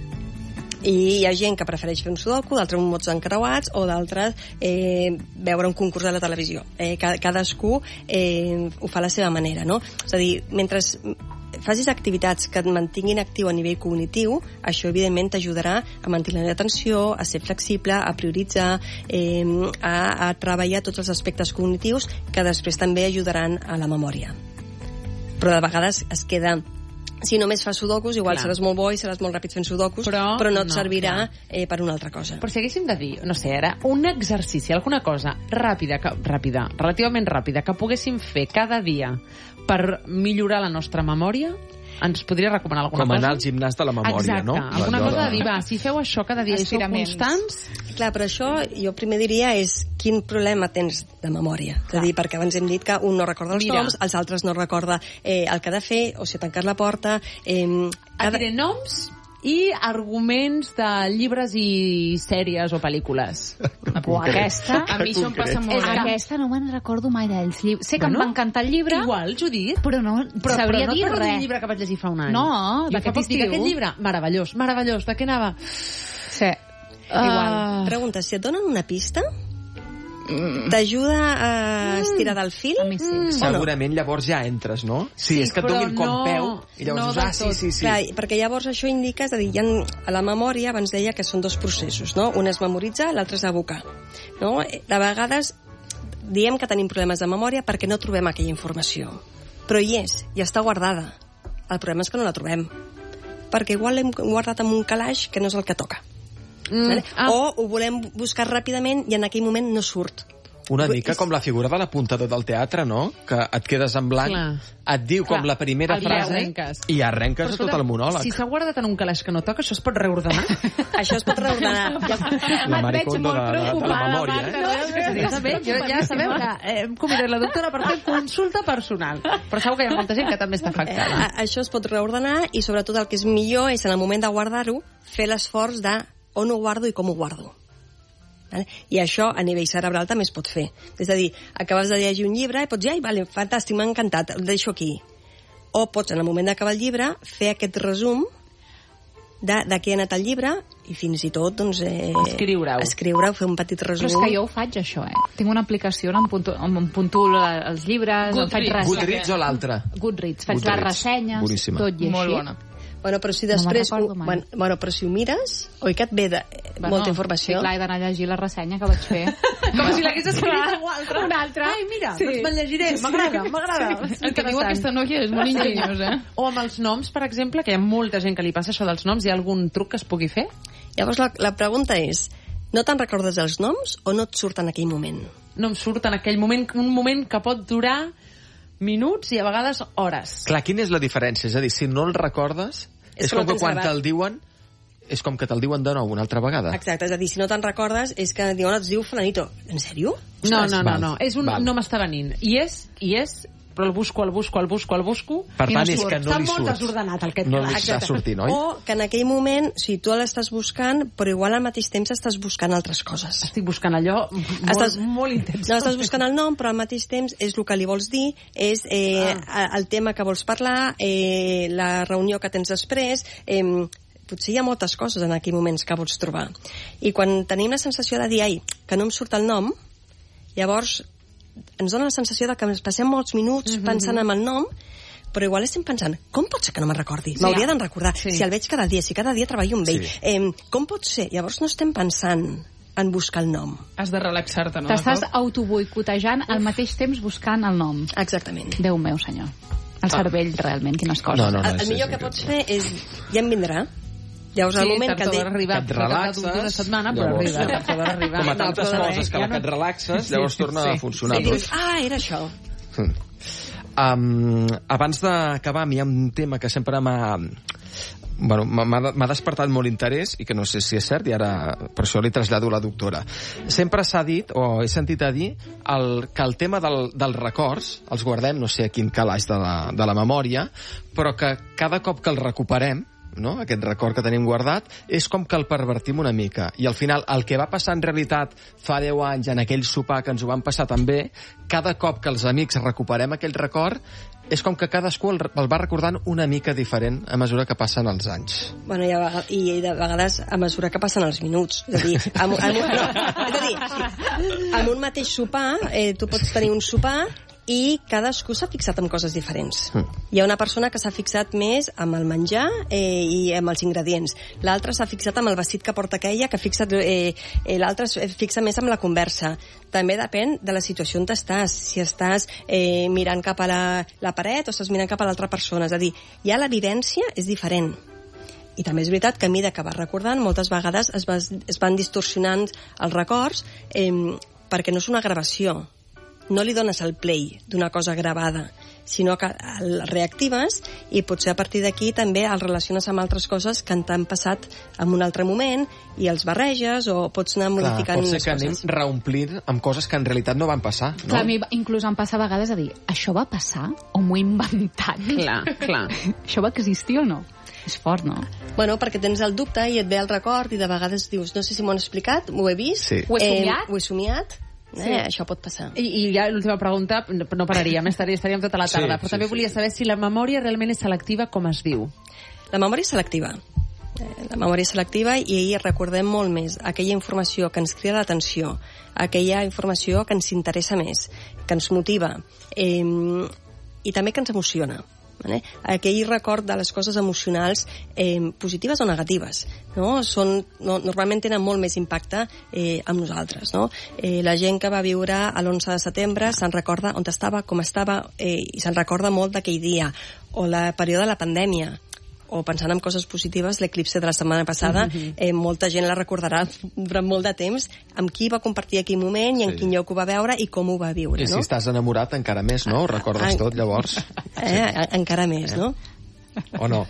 Speaker 10: I hi ha gent que prefereix fer un sudoku, d'altres uns mots encreuats, o d'altres eh, veure un concurs de la televisió. Eh, ca- cadascú eh, ho fa a la seva manera, no? És a dir, mentre facis activitats que et mantinguin actiu a nivell cognitiu, això evidentment t'ajudarà a mantenir l'atenció, a ser flexible, a prioritzar, eh, a, a treballar tots els aspectes cognitius que després també ajudaran a la memòria. Però de vegades es queda... Si només fas sudokus, igual
Speaker 2: Clar.
Speaker 10: seràs molt bo i seràs molt ràpid fent sudokus,
Speaker 2: Però
Speaker 10: però, no et
Speaker 2: no,
Speaker 10: servirà
Speaker 2: clar.
Speaker 10: eh, per una altra cosa.
Speaker 2: Però si haguéssim de dir, no sé, ara, un exercici, alguna cosa ràpida, que, ràpida, relativament ràpida, que poguéssim fer cada dia per millorar la nostra memòria, ens podria recomanar alguna
Speaker 1: Com
Speaker 2: cosa?
Speaker 1: anar al gimnàs de la memòria,
Speaker 2: Exacte,
Speaker 1: no?
Speaker 2: alguna
Speaker 1: Allò
Speaker 2: cosa
Speaker 1: de-
Speaker 2: de dir, va, si feu això cada dia i sou
Speaker 11: Estiraments.
Speaker 2: constants...
Speaker 10: Clar, però això jo primer diria és quin problema tens de memòria. És a dir, perquè abans hem dit que un no recorda els
Speaker 2: Mira.
Speaker 10: noms, els altres no recorda eh, el que ha de fer, o si ha tancat la porta... Eh,
Speaker 2: Et diré noms i arguments de llibres i sèries o pel·lícules.
Speaker 3: Buah, aquesta...
Speaker 9: A mi això em passa
Speaker 3: És
Speaker 9: molt,
Speaker 3: que
Speaker 9: eh?
Speaker 3: aquesta no me'n recordo mai dels llibres. Sé que
Speaker 2: Bueno,
Speaker 3: em va encantar el llibre,
Speaker 2: Igual, Judit.
Speaker 3: però no
Speaker 2: Però,
Speaker 3: sabria
Speaker 2: però no
Speaker 3: dir
Speaker 2: et recordo un
Speaker 3: res.
Speaker 2: llibre que vaig llegir fa un any.
Speaker 3: No,
Speaker 2: Jo fa
Speaker 3: d'aquest
Speaker 2: poc dic,
Speaker 3: estiu.
Speaker 2: aquest llibre, meravellós, meravellós. De què anava?
Speaker 3: Sí.
Speaker 2: Ah.
Speaker 10: Pregunta, si et donen una pista, t'ajuda a estirar del fil?
Speaker 3: A mi sí.
Speaker 10: Mm.
Speaker 1: Segurament llavors ja entres, no? Sí,
Speaker 2: Sí,
Speaker 1: és que et
Speaker 2: però
Speaker 1: donin com
Speaker 2: no-
Speaker 1: peu i llavors
Speaker 2: no
Speaker 1: dius,
Speaker 2: del
Speaker 1: ah, sí,
Speaker 2: tot.
Speaker 1: sí, sí.
Speaker 10: Clar, perquè llavors això indica, és a dir, hi ha, a la memòria abans deia que són dos processos, no? Un és memoritzar, l'altre és evocar. No? De vegades diem que tenim problemes de memòria perquè no trobem aquella informació. Però hi és, i està guardada. El problema és que no la trobem. Perquè igual l'hem guardat en un calaix que no és el que toca.
Speaker 2: Mm,
Speaker 10: Vale?
Speaker 2: ah.
Speaker 10: O ho volem buscar ràpidament i en aquell moment no surt.
Speaker 1: Una mica com la figura de l'apuntador del teatre, no? Que et quedes en blanc,
Speaker 2: Clar.
Speaker 1: et diu com
Speaker 2: Clar,
Speaker 1: la primera
Speaker 2: i ja
Speaker 1: frase
Speaker 2: arrenques.
Speaker 1: i arrenques a tot el monòleg.
Speaker 2: Si s'ha guardat en un calaix que no toca, això es pot reordenar?
Speaker 10: Això es pot reordenar.
Speaker 1: La maricondo de, de, de la memòria, eh?
Speaker 2: Seriosament, jo ja sabeu que eh, hem convidat la doctora per fer consulta personal. Però segur que hi ha molta gent que també està
Speaker 10: Eh,
Speaker 2: afectada.
Speaker 10: a- això es pot reordenar i sobretot el que és millor és en el moment de guardar-ho fer l'esforç de on ho guardo i com ho guardo. Vale? I això a nivell cerebral també es pot fer. És a dir, acabes de llegir un llibre i pots dir, ai, vale, fantàstic, m'ha encantat, el deixo aquí. O pots, en el moment d'acabar el llibre, fer aquest resum de, de què ha anat el llibre i fins i tot, doncs... Eh,
Speaker 2: Escriure-ho.
Speaker 10: Escriure-ho, fer un petit resum.
Speaker 3: Però és que jo ho faig, això, eh? Tinc una aplicació on em puntuo, on em puntuo els llibres, on faig
Speaker 9: Goodreads.
Speaker 3: ressenyes.
Speaker 1: Goodreads o l'altre?
Speaker 3: Goodreads. Faig
Speaker 1: Goodreads.
Speaker 3: les ressenyes,
Speaker 1: Boníssima.
Speaker 3: tot i així.
Speaker 9: Molt bona.
Speaker 10: Bueno, però si
Speaker 3: No me'n
Speaker 10: després...
Speaker 3: recordo
Speaker 10: ho,
Speaker 3: mai.
Speaker 10: bueno, bueno, però si ho mires, oi que et ve de,
Speaker 3: Bueno,
Speaker 10: molta informació?
Speaker 3: Sí, clar, he d'anar a llegir la ressenya que vaig fer.
Speaker 2: Com si l'hagués escrit algú altre.
Speaker 3: Un altre.
Speaker 2: Ai, mira,
Speaker 3: Sí.
Speaker 2: doncs me'n llegiré. M'agrada, m'agrada.
Speaker 9: El que diu aquesta noia és molt ingeniós, eh?
Speaker 2: O amb els noms, per exemple, que hi ha molta gent que li passa això dels noms, hi ha algun truc que es pugui fer?
Speaker 10: Llavors la, la pregunta és, no te'n recordes dels noms o no et surt en aquell moment?
Speaker 2: No em surt en aquell moment, un moment que pot durar minuts i a vegades hores.
Speaker 1: Clar, quina és la diferència? És a dir, si no el recordes, és,
Speaker 10: És que no
Speaker 1: com que
Speaker 10: tens
Speaker 1: quan
Speaker 10: gravat.
Speaker 1: te'l diuen, és com que te'l diuen de nou una altra vegada.
Speaker 10: Exacte, és a dir, si no te'n recordes és que diuen, et diu fulanito. En sèrio?
Speaker 2: No,
Speaker 10: Ostres.
Speaker 2: no, no,
Speaker 1: val,
Speaker 2: no. És un
Speaker 1: val.
Speaker 2: no m'està venint. I és, i és, però el busco, el busco, el busco, el busco,
Speaker 1: Per
Speaker 2: i
Speaker 1: tant,
Speaker 2: no
Speaker 1: és
Speaker 2: surt.
Speaker 1: que no
Speaker 2: Està
Speaker 1: li
Speaker 2: molt
Speaker 1: surt.
Speaker 2: desordenat el que et
Speaker 1: No
Speaker 2: queda.
Speaker 1: li està sortint, oi?
Speaker 10: O que en aquell moment, o sigui, tu l'estàs buscant, però igual al mateix temps estàs buscant altres coses.
Speaker 2: Estic buscant allò molt,
Speaker 10: Estàs-
Speaker 2: molt intens.
Speaker 10: No, estàs buscant el nom, però al mateix temps és el que li vols dir, és eh,
Speaker 2: Ah.
Speaker 10: el tema que vols parlar, eh, la reunió que tens després... Eh, potser hi ha moltes coses en aquells moments que vols trobar. I quan tenim la sensació de dir, ai, que no em surt el nom, llavors ens dona la sensació de que ens passem molts minuts
Speaker 2: Mhm.
Speaker 10: pensant en el nom, però igual estem pensant, com pot ser que no me'n recordi?
Speaker 2: Sí.
Speaker 10: M'hauria d'en recordar.
Speaker 2: Sí.
Speaker 10: Si el veig cada dia, si cada dia treballo amb ell.
Speaker 1: Sí.
Speaker 10: Eh, com pot ser? Llavors no estem pensant en buscar el nom.
Speaker 9: Has de relaxar-te, no?
Speaker 3: T'estàs
Speaker 9: de cop?
Speaker 3: autoboicotejant al mateix temps buscant el nom.
Speaker 10: Exactament.
Speaker 3: Déu meu, senyor. El cervell, realment, quines coses.
Speaker 1: No, no, no,
Speaker 10: el, el millor que pots fer és... Ja em vindrà. Llavors,
Speaker 2: sí,
Speaker 10: el moment que...
Speaker 2: Sí, arribar,
Speaker 1: que et relaxes,
Speaker 2: una setmana, però
Speaker 1: llavors,
Speaker 2: arriba, tard o d'arribar.
Speaker 1: com a tantes
Speaker 2: no,
Speaker 1: coses que,
Speaker 2: ja
Speaker 1: no... que et relaxes, llavors sí, torna sí, a funcionar.
Speaker 10: Sí, dius, ah, era això.
Speaker 1: Mm. Um, abans d'acabar, hi ha un tema que sempre m'ha... Bueno, m'ha despertat molt interès i que no sé si és cert, i ara per això li trasllado a la doctora. Sempre s'ha dit, o he sentit a dir, el, que el tema del, dels records els guardem, no sé a quin calaix de la, de la memòria, però que cada cop que els recuperem, no? Aquest record que tenim guardat, és com que el pervertim una mica. I al final, el que va passar en realitat fa deu anys en aquell sopar que ens ho van passar també, cada cop que els amics recuperem aquell record, és com que cadascú el, el va recordant una mica diferent a mesura que passen els anys.
Speaker 10: Bueno, i, a, i de vegades a mesura que passen els minuts. És a dir, amb, amb, no, és a dir, amb un mateix sopar, eh, tu pots tenir un sopar i cadascú s'ha fixat en coses diferents. Mm. Hi ha una persona que s'ha fixat més amb el menjar eh, i amb els ingredients. L'altra s'ha fixat amb el vestit que porta aquella, que fixat, eh, eh, l'altra es fixa més amb la conversa. També depèn de la situació on estàs. Si estàs eh, mirant cap a la, la paret o estàs mirant cap a l'altra persona. És a dir, ja la vivència és diferent. I també és veritat que a mesura que vas recordant, moltes vegades es, va, es van distorsionant els records eh, perquè no és una gravació. No li dones el play d'una cosa gravada, sinó que el reactives i potser a partir d'aquí també el relaciones amb altres coses que t'han passat en un altre moment i els barreges o pots anar modificant
Speaker 1: les
Speaker 10: coses.
Speaker 1: Clar, pot ser que anem reomplint amb coses que en realitat no van passar, no?
Speaker 3: Clar, a mi inclús em passa a vegades a dir, això va passar o m'ho he inventat?
Speaker 2: Clar, clar.
Speaker 3: Això va existir o no? És fort, no?
Speaker 10: Bueno, perquè tens el dubte i et ve el record i de vegades dius, no sé si m'ho han explicat, ho he vist,
Speaker 1: sí.
Speaker 3: Ho he somiat?
Speaker 10: Eh, ho he somiat.
Speaker 2: Sí.
Speaker 10: Eh, això pot passar.
Speaker 2: I, i ja l'última pregunta, no pararíem, estaríem, estaríem tota la tarda,
Speaker 1: sí,
Speaker 2: però també
Speaker 1: sí,
Speaker 2: volia saber si la memòria realment és selectiva, com es diu.
Speaker 10: La memòria és selectiva. Eh, la memòria és selectiva i ahir recordem molt més aquella informació que ens crida l'atenció, aquella informació que ens interessa més, que ens motiva eh, i també que ens emociona. Vale? Aquell record de les coses emocionals eh, positives o negatives, no? Són, no, normalment tenen molt més impacte eh, amb nosaltres, no? Eh, la gent que va viure a l'onze de setembre se'n recorda on estava, com estava eh, i se'n recorda molt d'aquell dia, o la període de la pandèmia, o pensant en coses positives, l'eclipse de la setmana passada, mm-hmm. eh, molta gent la recordarà durant molt de temps amb qui va compartir aquell moment i en sí. quin lloc ho va veure i com ho va viure.
Speaker 1: I
Speaker 10: no?
Speaker 1: si estàs enamorat encara més, no? Ho recordes
Speaker 10: en...
Speaker 1: tot, llavors?
Speaker 10: Eh, sí. Encara més, eh? no?
Speaker 1: O no?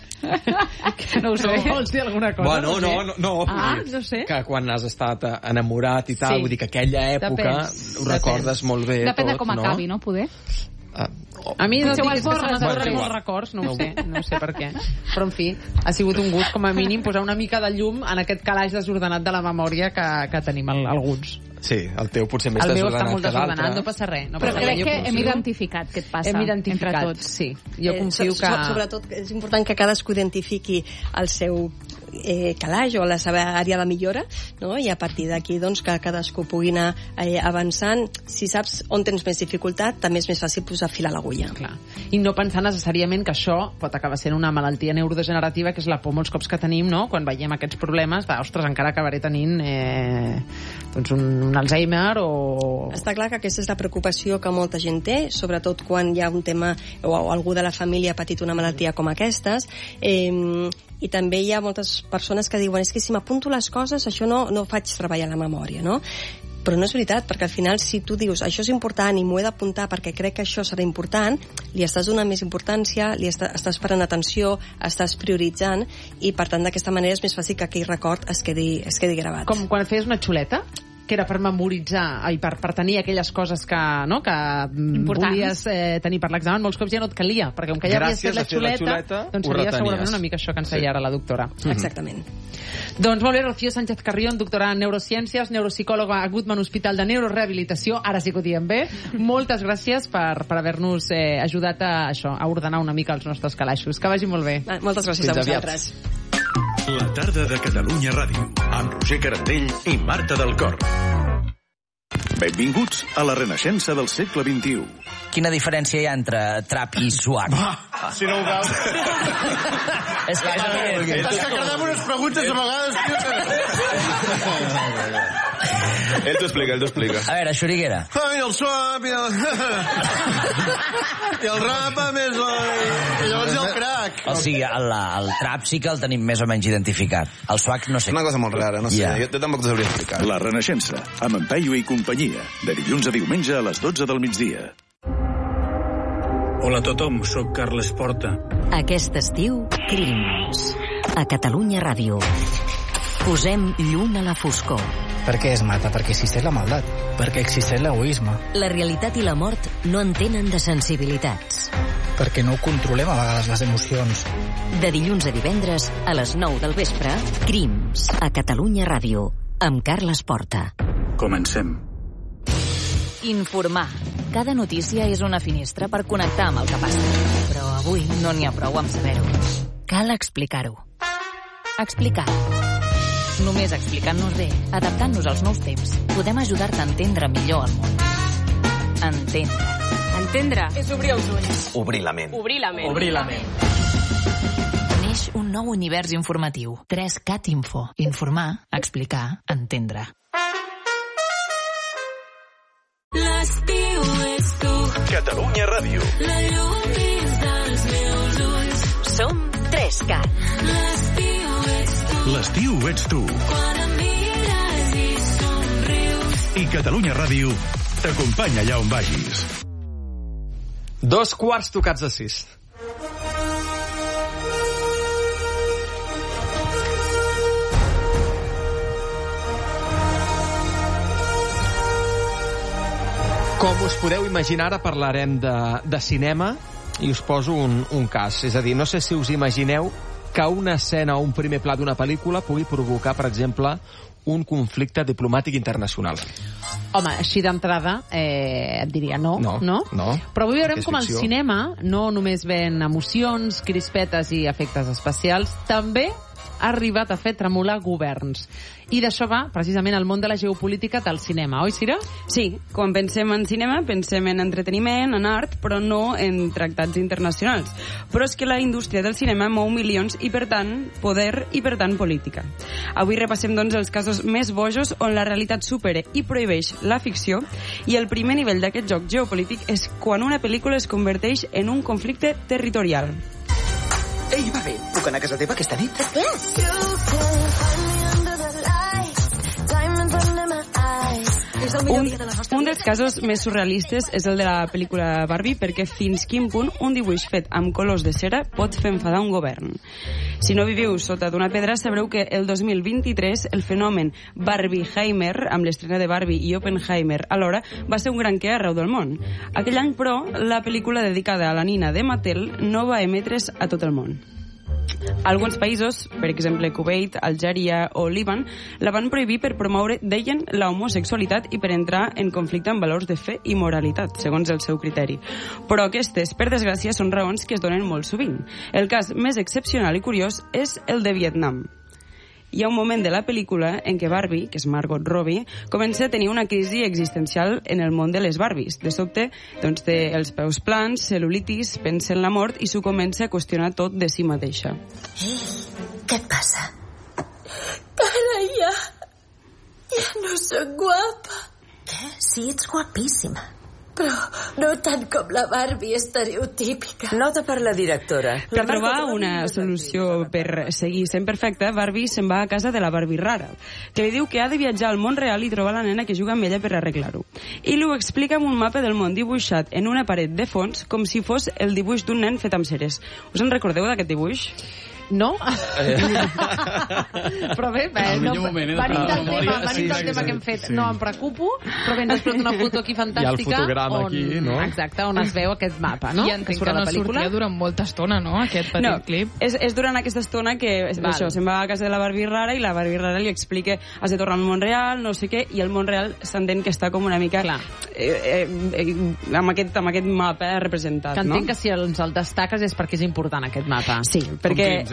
Speaker 2: No ho sé. No, vols dir alguna cosa?
Speaker 1: Bueno, no, no, no.
Speaker 2: Ah, no sé.
Speaker 1: Que quan has estat enamorat i tal, sí. vull dir que aquella època
Speaker 2: Depens.
Speaker 1: ho recordes
Speaker 2: Depens.
Speaker 1: molt bé
Speaker 3: Depèn
Speaker 1: tot,
Speaker 3: de com
Speaker 1: no?
Speaker 3: acabi, no? Poder?
Speaker 1: Ah, oh.
Speaker 2: A mi no
Speaker 3: Potser ho
Speaker 2: diguis que se
Speaker 3: esborres,
Speaker 2: m'esborren
Speaker 1: bueno,
Speaker 2: molts records, no ho sé, no sé per què. Però, en fi, ha sigut un gust, com a mínim, posar una mica de llum en aquest calaix desordenat de la memòria que, que tenim el, alguns.
Speaker 1: Sí, el teu potser més
Speaker 2: el meu
Speaker 1: desordenat
Speaker 2: està molt
Speaker 1: que l'altre.
Speaker 2: desordenat, no passa res. No
Speaker 3: Però
Speaker 2: passa
Speaker 3: crec
Speaker 2: res,
Speaker 3: que
Speaker 2: confio.
Speaker 3: hem identificat què et passa
Speaker 2: Hem identificat,
Speaker 3: entre tots.
Speaker 2: sí. Jo
Speaker 10: Eh,
Speaker 2: confio
Speaker 10: so,
Speaker 2: que...
Speaker 10: so, sobretot és important que cadascú identifiqui el seu eh, calaix o la seva àrea de millora, no? I a partir d'aquí doncs, que cadascú pugui anar eh, avançant. Si saps on tens més dificultat, també és més fàcil posar fil a l'agulla.
Speaker 2: Clar. I no pensar necessàriament que això pot acabar sent una malaltia neurodegenerativa, que és la por molts cops que tenim, no? Quan veiem aquests problemes, de, ostres, encara acabaré tenint eh, doncs un, un Alzheimer o...
Speaker 10: Està clar que aquesta és la preocupació que molta gent té, sobretot quan hi ha un tema o, o algú de la família ha patit una malaltia com aquestes, eh, i també hi ha moltes persones que diuen és que si m'apunto les coses això no, no faig treballar la memòria, no? Però no és veritat, perquè al final si tu dius això és important i m'ho he d'apuntar perquè crec que això serà important, li estàs donant més importància, li està, estàs parant atenció, estàs prioritzant i per tant d'aquesta manera és més fàcil que aquell record es quedi, es quedi gravat.
Speaker 2: Com quan feies una xuleta, que era per memoritzar i per, per tenir aquelles coses que, no, que
Speaker 3: importants.
Speaker 2: Volies eh, tenir per l'examen, molts cops ja no et calia, perquè com que ja havies fet la xuleta, la xuleta doncs seria segurament una mica això que ens feia sí. ara la doctora.
Speaker 10: Exactament.
Speaker 2: Mm-hmm. Doncs molt bé, Rocío Sánchez Carrión, doctora en neurociències, neuropsicòloga a Goodman Hospital de Neurorehabilitació, ara sí que ho diem bé. Moltes gràcies per, per haver-nos eh, ajudat a això, a ordenar una mica els nostres calaixos. Que vagi molt bé.
Speaker 10: Ah, moltes gràcies
Speaker 1: Fins
Speaker 10: a vosaltres.
Speaker 1: Aviat.
Speaker 12: La tarda de Catalunya Ràdio, amb Roger Carandell i Marta del Cor. Benvinguts a la renaixença del segle vint-i-u.
Speaker 13: Quina diferència hi ha entre trap i swag?
Speaker 14: Ah, si no ho veus...
Speaker 13: és que, és
Speaker 14: és que quedem unes preguntes a vegades...
Speaker 8: Ell t'ho explica, ell t'ho explica.
Speaker 13: A veure, Xuriguera.
Speaker 14: Ai, el swap i el... I el rap a més...
Speaker 13: O sigui, el, el trap sí que el tenim més o menys identificat. El swag no sé.
Speaker 15: Una cosa molt rara, no sé. Yeah. Jo, jo tampoc t'ho sabria explicar.
Speaker 12: La Renaixença, amb en Peyu i companyia. De dilluns a diumenge a les dotze del migdia.
Speaker 16: Hola a tothom, sóc Carles Porta.
Speaker 17: Aquest estiu, Crims. A Catalunya Ràdio. Posem llum a la foscor.
Speaker 18: Per què es mata? Perquè existeix la maldat. Perquè existeix l'egoisme.
Speaker 17: La realitat i la mort no entenen de sensibilitats.
Speaker 18: Perquè no controlem a vegades les emocions.
Speaker 17: De dilluns a divendres, a les nou del vespre, Crims. A Catalunya Ràdio. Amb Carles Porta.
Speaker 16: Comencem.
Speaker 11: Informar. Cada notícia és una finestra per connectar amb el que passa. Però avui no n'hi ha prou amb saber-ho. Cal explicar-ho. Explicar. Només explicant-nos bé, adaptant-nos als nous temps, podem ajudar-te a entendre millor el món. Entendre.
Speaker 19: Entendre és obrir els ulls.
Speaker 13: Obrir la ment.
Speaker 19: Obrir la ment.
Speaker 11: Obrir la ment. Neix un nou univers informatiu. tres cat info. Informar, explicar, entendre.
Speaker 20: L'estiu és tu.
Speaker 12: Catalunya Ràdio.
Speaker 20: La llum dins dels meus ulls.
Speaker 17: Som tres cat.
Speaker 20: L'estiu és tu.
Speaker 12: L'estiu ets tu.
Speaker 20: Quan em mires i somrius.
Speaker 12: I Catalunya Ràdio t'acompanya allà on vagis.
Speaker 1: Dos quarts tocats de sis. Com us podeu imaginar, ara parlarem de, de cinema i us poso un, un cas. És a dir, no sé si us imagineu que una escena o un primer pla d'una pel·lícula pugui provocar, per exemple, un conflicte diplomàtic internacional.
Speaker 2: Home, així d'entrada eh, et diria no,
Speaker 1: no,
Speaker 2: no?
Speaker 1: no.
Speaker 2: Però avui veurem com el cinema no només ven emocions, crispetes i efectes especials, també ha arribat a fer tremolar governs. I d'això va, precisament, el món de la geopolítica del cinema, oi, Cira?
Speaker 4: Sí, quan pensem en cinema, pensem en entreteniment, en art, però no en tractats internacionals. Però és que la indústria del cinema mou milions i, per tant, poder i, per tant, política. Avui repassem, doncs, els casos més bojos on la realitat supera i prohibeix la ficció, i el primer nivell d'aquest joc geopolític és quan una pel·lícula es converteix en un conflicte territorial.
Speaker 21: Ei, va bé, puc anar a casa teva aquesta nit?
Speaker 4: Un, un dels casos més surrealistes és el de la pel·lícula Barbie, perquè fins quin punt un dibuix fet amb colors de cera pot fer enfadar un govern. Si no viviu sota d'una pedra, sabreu que el dos mil vint-i-tres el fenomen Barbieheimer, amb l'estrena de Barbie i Oppenheimer alhora, va ser un gran què arreu del món. Aquell any, però, la pel·lícula dedicada a la nina de Mattel no va emetre's a tot el món. Alguns països, per exemple Kuwait, Algèria o Líban, la van prohibir per promoure, deien, la homosexualitat i per entrar en conflicte amb valors de fe i moralitat, segons el seu criteri. Però aquestes, per desgràcia, són raons que es donen molt sovint. El cas més excepcional i curiós és el de Vietnam. Hi ha un moment de la pel·lícula en què Barbie, que és Margot Robbie, comença a tenir una crisi existencial en el món de les Barbies. De sobte, doncs, té els peus plans, cel·lulitis, pensa en la mort i s'ho comença a qüestionar tot de si mateixa.
Speaker 20: Ei, què et passa? Carai, ja... ja no soc guapa.
Speaker 17: Què? Sí, ets guapíssima.
Speaker 20: Però no tant com la Barbie estereotípica.
Speaker 21: Nota per la directora.
Speaker 4: Per trobar una solució per seguir sent perfecta, Barbie se'n va a casa de la Barbie rara, que li diu que ha de viatjar al món real i trobar la nena que juga amb ella per arreglar-ho. I li ho explica amb un mapa del món dibuixat en una paret de fons, com si fos el dibuix d'un nen fet amb ceres. Us en recordeu d'aquest dibuix?
Speaker 2: No? Eh. Però bé, bé no,
Speaker 1: moment, eh,
Speaker 2: venim del
Speaker 1: no,
Speaker 2: tema,
Speaker 1: sí,
Speaker 2: venim del
Speaker 1: sí,
Speaker 2: tema
Speaker 1: sí,
Speaker 2: que hem fet.
Speaker 1: sí.
Speaker 2: No em preocupo, però ben després d'una foto aquí fantàstica.
Speaker 1: I el fotograma
Speaker 2: on,
Speaker 1: aquí, no?
Speaker 2: Exacte, on es veu aquest mapa, no?
Speaker 9: I entenc que, que no sortia durant molta estona, no?, aquest petit
Speaker 4: no,
Speaker 9: clip.
Speaker 4: És, és durant aquesta estona que Val. això, se'n va a casa de la Barbie rara i la Barbie rara li explica has de tornar al món real, no sé què, i el món real s'entén que està com una mica eh, eh, eh, amb, aquest, amb aquest mapa representat,
Speaker 2: que entenc
Speaker 4: no?
Speaker 2: que si ens el destaques és perquè és important aquest mapa.
Speaker 4: Sí, perquè...
Speaker 1: Com Crims,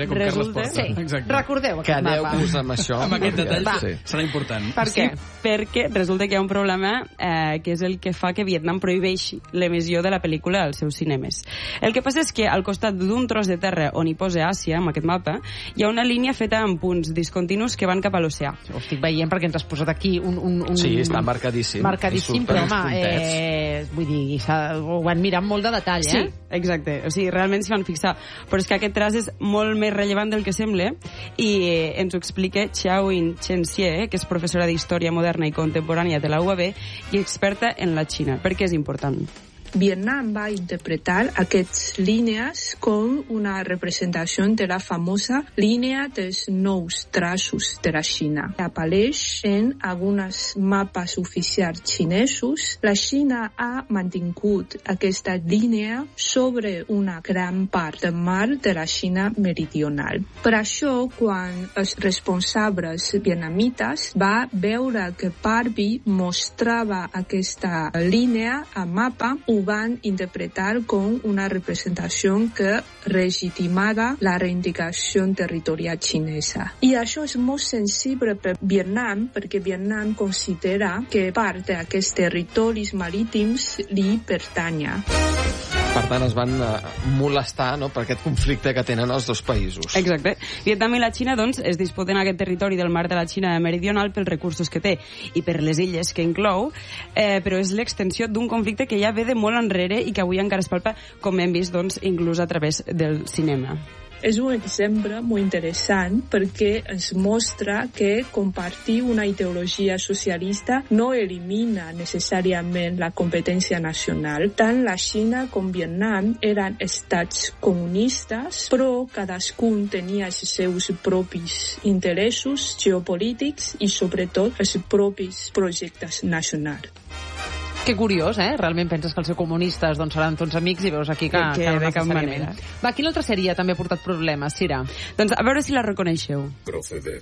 Speaker 5: eh? Com Carles Porta.
Speaker 2: Sí.
Speaker 5: Exacte.
Speaker 2: Recordeu aquest mapa.
Speaker 1: Quedeu-vos amb això.
Speaker 5: Amb aquest detall
Speaker 1: Va.
Speaker 5: sí. serà important.
Speaker 2: Per què?
Speaker 22: Sí, perquè resulta que hi ha un problema eh, que és el que fa que Vietnam prohibeixi l'emissió de la pel·lícula als seus cinemes. El que passa és que al costat d'un tros de terra on hi posa Àsia, amb aquest mapa, hi ha una línia feta amb punts discontinus que van cap a l'oceà.
Speaker 2: Ho estic veient perquè ens has posat aquí un... un, un
Speaker 1: Sí, està marcadíssim.
Speaker 2: Marcadíssim, però home, eh, vull dir, ho van mirar amb molt de detall, eh?
Speaker 22: Sí, exacte. O sigui, realment s'hi van fixar. Però és que aquest traç és molt més rellevant del que sembla i eh, ens ho explica Xiaoyin Chen-Xie, que és professora d'Història Moderna i Contemporània de la U A B i experta en la Xina. Per què és important?
Speaker 23: Vietnam va interpretar aquestes línies com una representació de la famosa línia dels nous traços de la Xina. Apareix en alguns mapes oficials xinesos. La Xina ha mantingut aquesta línia sobre una gran part del mar de la Xina meridional. Per això, quan els responsables vietnamites va veure que Barbie mostrava aquesta línia a mapa, ho van interpretar com una representació que legitimava la reivindicació territorial xinesa. I això és molt sensible per Vietnam, perquè Vietnam considera que part d'aquests territoris marítims li pertanya.
Speaker 1: Per tant, es van molestar, no?, per aquest conflicte que tenen els dos països.
Speaker 22: Exacte. Vietnam i la Xina, doncs, es disputen aquest territori del mar de la Xina meridional pels recursos que té i per les illes que inclou, eh, però és l'extensió d'un conflicte que ja ve de molt enrere i que avui encara es palpa, com hem vist, doncs, inclús a través del cinema.
Speaker 23: És un exemple molt interessant perquè ens mostra que compartir una ideologia socialista no elimina necessàriament la competència nacional. Tant la Xina com Vietnam eren estats comunistes, però cadascun tenia els seus propis interessos geopolítics i sobretot els propis projectes nacionals.
Speaker 2: Que curiós, eh? Realment penses que els comunistes doncs, seran tots amics i veus aquí que,
Speaker 22: que,
Speaker 2: que no
Speaker 22: de cap
Speaker 2: necessàriament.
Speaker 22: manera.
Speaker 2: Va, quina altra sèrie també ha portat problemes, Cira?
Speaker 22: Doncs a veure si la reconeixeu.
Speaker 12: Proceded.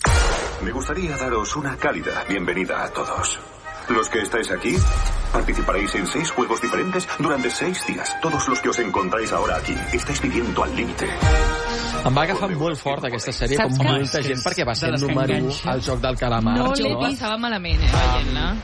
Speaker 12: Me gustaría daros una cálida bienvenida a todos. Los que estáis aquí, participaréis en seis juegos diferentes durante seis días. Todos los que os encontráis ahora aquí estáis viviendo al límite.
Speaker 1: Em va agafar molt fort aquesta sèrie,
Speaker 2: Saps
Speaker 1: com
Speaker 2: que-
Speaker 1: molta gent, perquè va ser
Speaker 5: De les
Speaker 1: el
Speaker 5: que
Speaker 1: número u
Speaker 5: enganxa.
Speaker 1: al Joc del Calamar.
Speaker 9: No l'he vist, estava malament, eh, veient-la.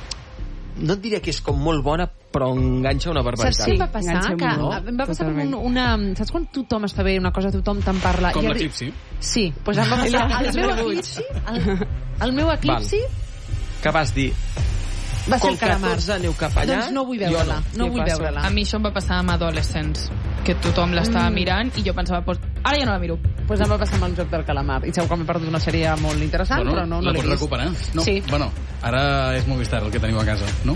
Speaker 1: No et diria que és com molt bona, però enganxa una barbaritat.
Speaker 2: Saps què em va passar?
Speaker 22: Enganxa
Speaker 2: Que
Speaker 22: molt.
Speaker 2: em va passar com un,
Speaker 22: Totalment.
Speaker 2: una... Saps quan tothom està bé una cosa, tothom te'n parla?
Speaker 5: Com
Speaker 2: I arri-
Speaker 5: l'eclipsi.
Speaker 2: Sí, doncs em va passar. El meu eclipsi, el, el meu eclipsi
Speaker 1: Que vas dir,
Speaker 2: va ser
Speaker 1: com
Speaker 2: el
Speaker 1: que
Speaker 2: calamar.
Speaker 1: tots aneu cap allà,
Speaker 2: Doncs no vull
Speaker 1: jo
Speaker 2: veure-la.
Speaker 1: no.
Speaker 2: No
Speaker 22: Què
Speaker 2: vull
Speaker 22: passa?
Speaker 2: veure-la.
Speaker 9: A mi això em va passar amb Adolescents, que tothom l'estava
Speaker 2: Mm.
Speaker 9: mirant i jo pensava, pues, ara ja no la miro.
Speaker 2: Doncs pues em va passar amb el Joc del Calamar. I segur que m'he perdut una sèrie molt interessant,
Speaker 5: Bueno,
Speaker 2: però no, no
Speaker 5: la
Speaker 2: l'he
Speaker 5: pots
Speaker 2: vist.
Speaker 5: recuperar. No,
Speaker 2: Sí.
Speaker 5: Bueno, ara és Movistar el que teniu a casa, no?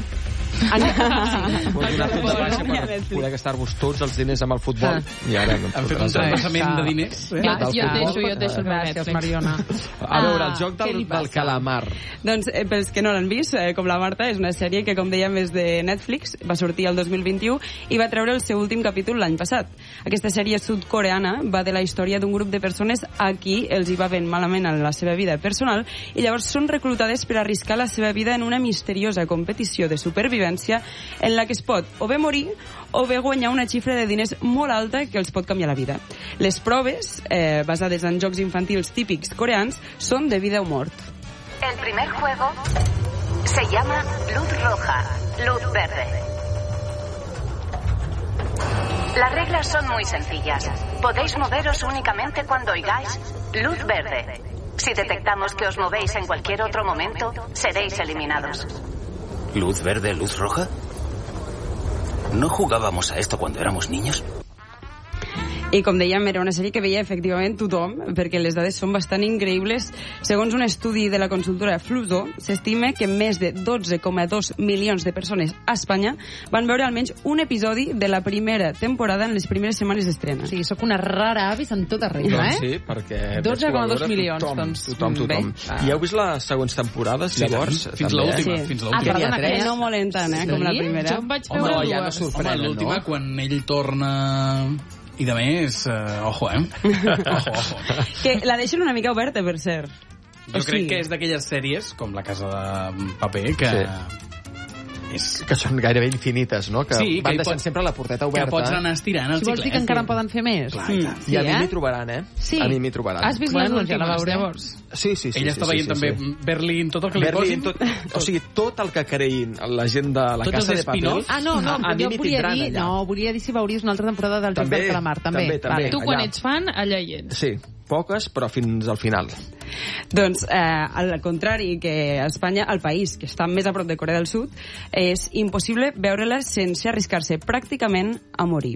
Speaker 1: Vols donar tot de baixa per poder gastar-vos tots els diners amb el futbol. I ara no et
Speaker 5: Han fet
Speaker 1: fotràs
Speaker 5: un
Speaker 1: amb
Speaker 5: transvasament
Speaker 1: això.
Speaker 5: de diners. Eh?
Speaker 9: Clar,
Speaker 1: Del
Speaker 9: jo et
Speaker 1: futbol.
Speaker 9: deixo, jo et deixo el meu
Speaker 2: Gràcies,
Speaker 9: Netflix.
Speaker 2: Mariona.
Speaker 1: A veure, el
Speaker 2: Ah,
Speaker 1: Joc
Speaker 2: què
Speaker 1: del,
Speaker 2: li passa?
Speaker 1: del Calamar.
Speaker 22: Doncs, eh, pels que no l'han vist, eh, com la Marta, és una sèrie que, com dèiem, és de Netflix, va sortir el dos mil vint-i-u i va treure el seu últim capítol l'any passat. Aquesta sèrie sud-coreana va de la història d'un grup de persones a qui els hi va ben malament en la seva vida personal i llavors són reclutades per arriscar la seva vida en una misteriosa competició de supervivència en la que es pot o bé morir o bé guanyar una xifra de diners molt alta que els pot canviar la vida. Les proves, eh, basades en jocs infantils típics coreans, són de vida o mort.
Speaker 24: El primer juego se llama Luz Roja, Luz Verde. Las reglas son muy sencillas. Podéis moveros únicamente cuando oigáis Luz Verde. Si detectamos que os movéis en cualquier otro momento, seréis eliminados.
Speaker 13: ¿Luz verde, luz roja? ¿No jugábamos a esto cuando éramos niños?
Speaker 22: I com dèiem, era una sèrie que veia efectivament tothom, perquè les dades són bastant increïbles. Segons un estudi de la consultora Fluzo, s'estima que més de dotze coma dos milions de persones a Espanya van veure almenys un episodi de la primera temporada en les primeres setmanes d'estrena.
Speaker 2: Sí, sóc una rara avis en tota regla,
Speaker 1: Doncs
Speaker 2: eh?
Speaker 1: sí, perquè...
Speaker 2: dotze coma dos
Speaker 1: veure
Speaker 2: milions,
Speaker 1: tothom,
Speaker 2: doncs,
Speaker 1: Tothom, tothom.
Speaker 2: bé.
Speaker 1: I heu vist les següents temporades,
Speaker 5: Sí,
Speaker 1: llavors?
Speaker 5: tant. Fins
Speaker 1: també?
Speaker 5: l'última,
Speaker 22: Sí.
Speaker 5: fins
Speaker 22: Ah,
Speaker 5: l'última.
Speaker 22: perdona,
Speaker 1: Tres.
Speaker 22: que no molen tant, eh, com la primera.
Speaker 9: Jo em vaig
Speaker 1: Home,
Speaker 9: veure
Speaker 1: no, ja no
Speaker 9: dues.
Speaker 1: sorprèn,
Speaker 5: Home, l'última,
Speaker 1: no?
Speaker 5: quan ell torna... I de més, uh, ojo, eh? Ojo, ojo.
Speaker 22: Que la deixen una mica oberta, per cert.
Speaker 5: Jo
Speaker 22: O
Speaker 5: crec
Speaker 22: sigui-
Speaker 5: que és d'aquelles sèries, com La Casa de Paper, que
Speaker 1: Sí.
Speaker 5: és...
Speaker 1: Que són gairebé infinites, no? Que
Speaker 5: sí,
Speaker 1: van
Speaker 5: que
Speaker 1: deixant
Speaker 5: pot...
Speaker 1: sempre la porteta oberta.
Speaker 5: Que pots anar estirant el
Speaker 2: si vols dir que encara en poden fer més.
Speaker 1: Clar, mm. sí, I a
Speaker 2: eh?
Speaker 1: mi m'hi trobaran, eh?
Speaker 2: Sí.
Speaker 1: A mi m'hi trobaran.
Speaker 2: Has vist
Speaker 9: bueno,
Speaker 2: les últimes,
Speaker 9: ja
Speaker 2: llavors?
Speaker 1: Sí, sí, sí.
Speaker 5: Ella
Speaker 1: sí,
Speaker 5: està
Speaker 1: sí,
Speaker 5: veient
Speaker 1: sí,
Speaker 5: també
Speaker 1: sí.
Speaker 5: Berlín, tot el que
Speaker 1: Berlín,
Speaker 5: li posin.
Speaker 1: tot, o sigui, tot el que creïn la gent de la
Speaker 5: Tots
Speaker 1: Casa de Papel...
Speaker 2: Ah, no, no,
Speaker 1: a, a
Speaker 2: jo
Speaker 1: mi
Speaker 2: volia
Speaker 1: tindran
Speaker 2: dir,
Speaker 1: allà.
Speaker 2: no, volia dir si veuries una altra temporada del Joc del Calamar, també.
Speaker 1: també, també.
Speaker 2: Vale.
Speaker 9: Tu, quan
Speaker 1: allà.
Speaker 9: ets fan, allà hi ets.
Speaker 1: Sí, poques, però fins al final.
Speaker 22: Doncs, eh, al contrari que a Espanya, el país que està més a prop de Corea del Sud, és impossible veure-la sense arriscar-se pràcticament a morir.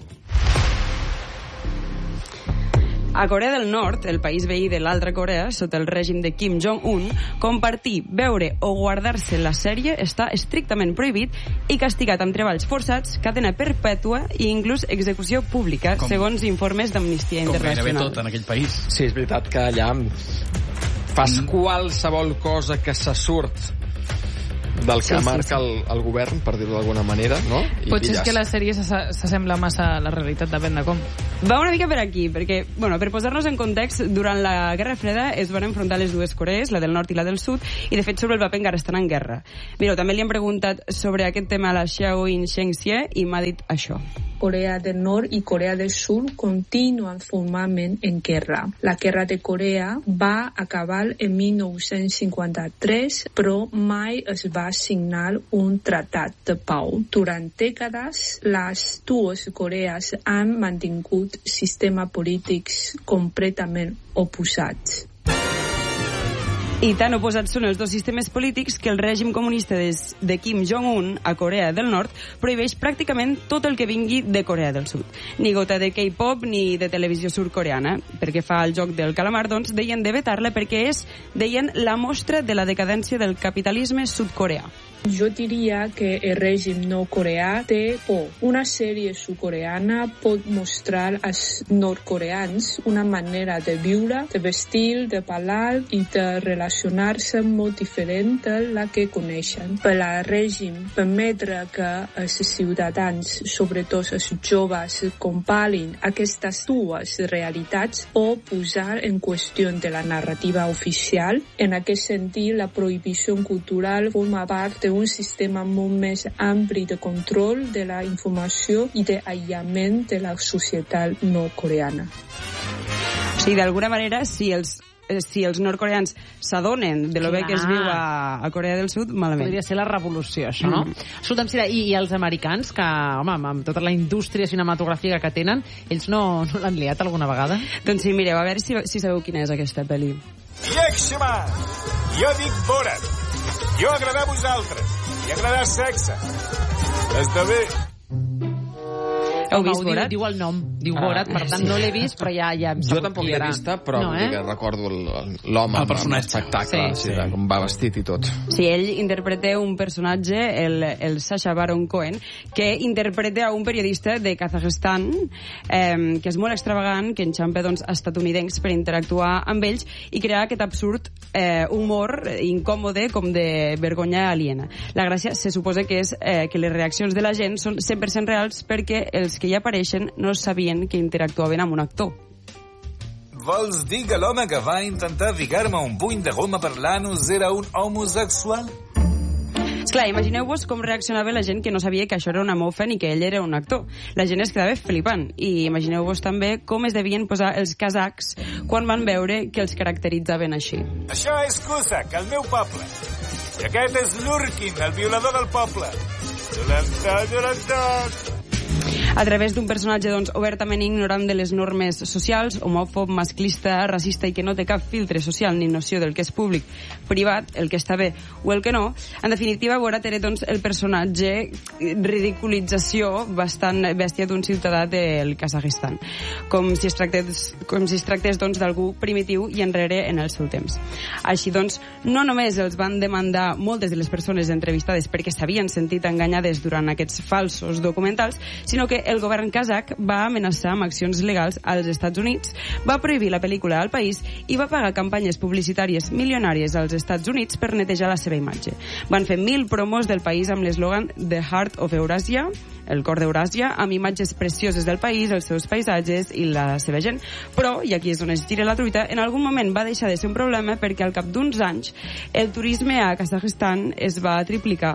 Speaker 22: A Corea del Nord, el país veí de l'altra Corea, sota el règim de Kim Jong-un, compartir, veure o guardar-se la sèrie està estrictament prohibit i castigat amb treballs forçats, cadena perpètua i inclús execució pública, com, segons informes d'Amnistia Internacional.
Speaker 5: Com gairebé tot en aquell país.
Speaker 1: Sí, és veritat que allà fas qualsevol cosa que se surt del que
Speaker 22: Sí, sí,
Speaker 1: marca
Speaker 22: sí.
Speaker 1: el, el govern, per dir-ho d'alguna manera, no? I,
Speaker 9: Potser
Speaker 1: i ja
Speaker 9: és que la sèrie s'ass- s'assembla massa a la realitat, depèn de com.
Speaker 22: Va una mica per aquí, perquè, bueno, per posar-nos en context, durant la Guerra Freda es van enfrontar les dues Corees, la del nord i la del sud, i de fet sobre el paper encara estan en guerra. Mireu, també li hem preguntat sobre aquest tema a la Xiaoyin Shengxie i m'ha dit això.
Speaker 23: Corea del Nord y Corea del Sur continúan formalmente en guerra. La guerra de Corea va a acabar en mil novecientos cinquanta-tres, però mai es va signar un tractat de pau. Durant dècades, les dues Corees han mantingut sistemes polítics completament oposats.
Speaker 22: I tan oposats són els dos sistemes polítics que el règim comunista des de Kim Jong-un a Corea del Nord prohibeix pràcticament tot el que vingui de Corea del Sud. Ni gota de K-pop ni de televisió sud-coreana. Perquè fa el joc del calamar, doncs, deien de vetar-la perquè és, deien, la mostra de la decadència del capitalisme sud-coreà.
Speaker 23: Jo diria que el règim nord-coreà té por. Una sèrie sud-coreana pot mostrar als nord-coreans una manera de viure, de vestir, de parlar i de relacionar-se molt diferent de la que coneixen. Per al règim, permetre que els ciutadans, sobretot els joves, comparin aquestes dues realitats o posar en qüestió de la narrativa oficial. En aquest sentit, la prohibició cultural forma part d'un sistema molt més ampli de control de la informació i d'aïllament de la societat nord-coreana.
Speaker 22: O sigui, d'alguna manera, si els si els nord-coreans s'adonen de lo bé que es viu a, a Corea del Sud, malament.
Speaker 2: Podria ser la revolució, això, no? Mm. Escolta'm, Sira, i, i els americans, que, home, amb tota la indústria cinematogràfica que tenen, ells no, no l'han liat alguna vegada?
Speaker 22: Doncs sí, mireu, a veure si, si sabeu quina és aquesta pel·li.
Speaker 3: Yexima! Jo dic Borat. Jo agradar a vosaltres. I agradar sexe. Està bé.
Speaker 22: Heu vist
Speaker 2: diu,
Speaker 22: Borat?
Speaker 2: diu el nom, diu
Speaker 1: Ah,
Speaker 2: Borat, per tant
Speaker 1: sí.
Speaker 2: no l'he vist, però ja, ja em
Speaker 1: Jo tampoc l'he vista, però
Speaker 2: no,
Speaker 1: vull dir
Speaker 2: eh?
Speaker 1: que recordo el- l'home amb l'espectacle, sí, sí, de com va vestit i tot.
Speaker 22: Sí, ell interpreta un personatge, el, el Sacha Baron Cohen, que interpreta a un periodista de Kazakhstan, eh, que és molt extravagant, que enxampa doncs, estatunidencs per interactuar amb ells i crear aquest absurd eh, humor incòmode com de vergonya aliena. La gràcia se suposa que és eh, que les reaccions de la gent són cent per cent reals perquè els que hi apareixen no sabien que interactuaven amb un actor.
Speaker 3: Vols dir que l'home que va intentar ficar-me un puny de goma per l'anus era un homosexual?
Speaker 22: Esclar, imagineu-vos com reaccionava la gent que no sabia que això era una mofa ni que ell era un actor. La gent es quedava flipant. I imagineu-vos també com es devien posar els kazakhs quan van veure que els caracteritzaven així.
Speaker 3: Això és Cusack, el meu poble. I aquest és Lurkin, el violador del poble. Dolentat, dolentat.
Speaker 22: A través d'un personatge doncs, obertament ignorant de les normes socials, homòfob, masclista, racista i que no té cap filtre social ni noció del que és públic, privat, el que està bé o el que no, en definitiva, Borat era doncs, el personatge ridiculització bastant bèstia d'un ciutadà del Kazakhstan, com si es tractés, com si es tractés doncs, d'algú primitiu i enrere en el seu temps. Així doncs, no només els van demandar moltes de les persones entrevistades perquè s'havien sentit enganyades durant aquests falsos documentals, sinó que el govern kazakh va amenaçar amb accions legals als Estats Units, va prohibir la pel·lícula al país i va pagar campanyes publicitàries milionàries als Estats Units per netejar la seva imatge. Van fer mil promos del país amb l'eslògan The Heart of Eurasia, el cor d'Euràsia, amb imatges precioses del país, els seus paisatges i la seva gent. Però, i aquí és on es gira la truita, en algun moment va deixar de ser un problema perquè al cap d'uns anys el turisme a Kazakhstan es va triplicar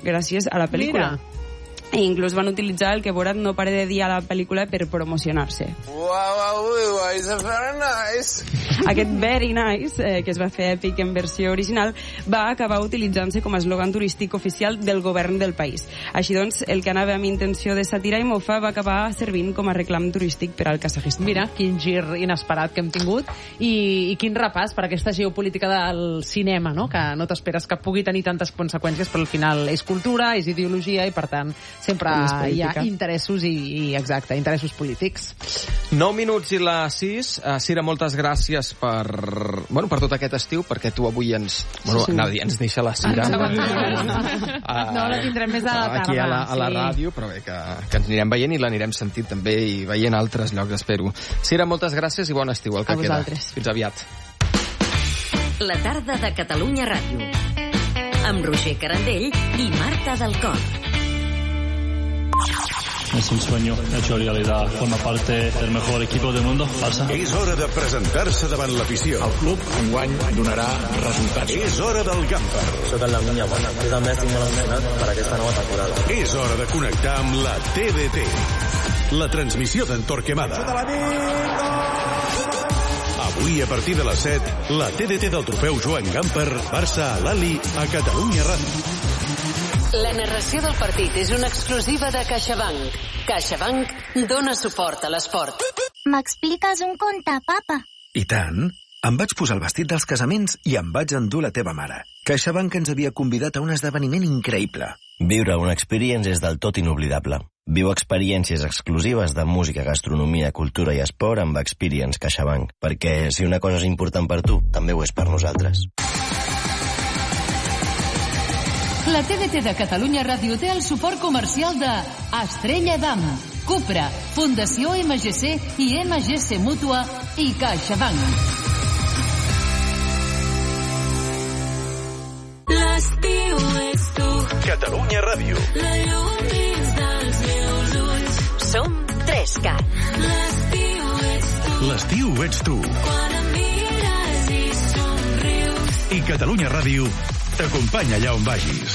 Speaker 22: gràcies a la pel·lícula.
Speaker 2: Mira.
Speaker 22: I inclús van utilitzar el que Borat no pare de dir a la pel·lícula per promocionar-se.
Speaker 14: Wow, wow, wow, it's very nice.
Speaker 22: Aquest Very Nice, eh, que es va fer èpic en versió original, va acabar utilitzant-se com a eslògan turístic oficial del govern del país. Així doncs, el que anava amb intenció de sàtira i mofa va acabar servint com a reclam turístic per al Kazajistan.
Speaker 2: Mira, quin gir inesperat que hem tingut i, i quin repàs per aquesta geopolítica del cinema, no? Que no t'esperes que pugui tenir tantes conseqüències, però al final és cultura, és ideologia i, per tant, sempre hi ha interessos i, i exacte, interessos polítics.
Speaker 1: nou minuts i les sis. Uh, Sira, moltes gràcies per, bueno, per tot aquest estiu, perquè tu avui ens... Bueno,
Speaker 2: Sí, sí.
Speaker 1: anava a dir, ens deixa la Sira.
Speaker 2: Uh, no, la tindrem més a la tarda.
Speaker 1: Aquí a la, a la
Speaker 2: sí.
Speaker 1: ràdio, però bé, que, que ens anirem veient i l'anirem sentint també i veient altres llocs, espero. Sira, moltes gràcies i bon estiu, el que
Speaker 22: A
Speaker 1: queda.
Speaker 22: vosaltres.
Speaker 1: Fins aviat.
Speaker 17: La tarda de Catalunya Ràdio. Amb Roger Carandell i Marta del Cor.
Speaker 6: Es un sueño hecho realidad. Forma parte del mejor equipo del mundo, Barça.
Speaker 12: És hora de presentar-se davant l'afició.
Speaker 16: El club enguany donarà resultats.
Speaker 12: És hora del Gamper.
Speaker 7: Soc el Lamine Yamal. Jo també estic molt emocionat per aquesta nova temporada.
Speaker 12: És hora de connectar amb la T D T. La transmissió d'en Torquemada. Avui, a partir de les set, la T D T del trofeu Joan Gamper, Barça a l'Ali, a Catalunya Ràdio.
Speaker 24: La narració del partit és una exclusiva de CaixaBank. CaixaBank dona suport a l'esport.
Speaker 8: M'expliques un conte, papa?
Speaker 10: I tant. Em vaig posar el vestit dels casaments i em vaig endur la teva mare. CaixaBank ens havia convidat a un esdeveniment increïble.
Speaker 7: Viure una experiència és del tot inoblidable. Viu experiències exclusives de música, gastronomia, cultura i esport amb Experience CaixaBank. Perquè si una cosa és important per tu, també ho és per nosaltres.
Speaker 25: La T D T de Catalunya Ràdio té el suport comercial de Estrella Damm, Cupra, Fundació M G C i M G C Mútua i CaixaBank.
Speaker 8: L'estiu ets tu.
Speaker 12: Catalunya Ràdio.
Speaker 8: La llum dins dels meus ulls.
Speaker 17: Som Trescat.
Speaker 8: L'estiu ets tu.
Speaker 12: L'estiu ets tu.
Speaker 8: Quan em mires i somrius.
Speaker 12: I Catalunya Ràdio t'acompanya allà on vagis.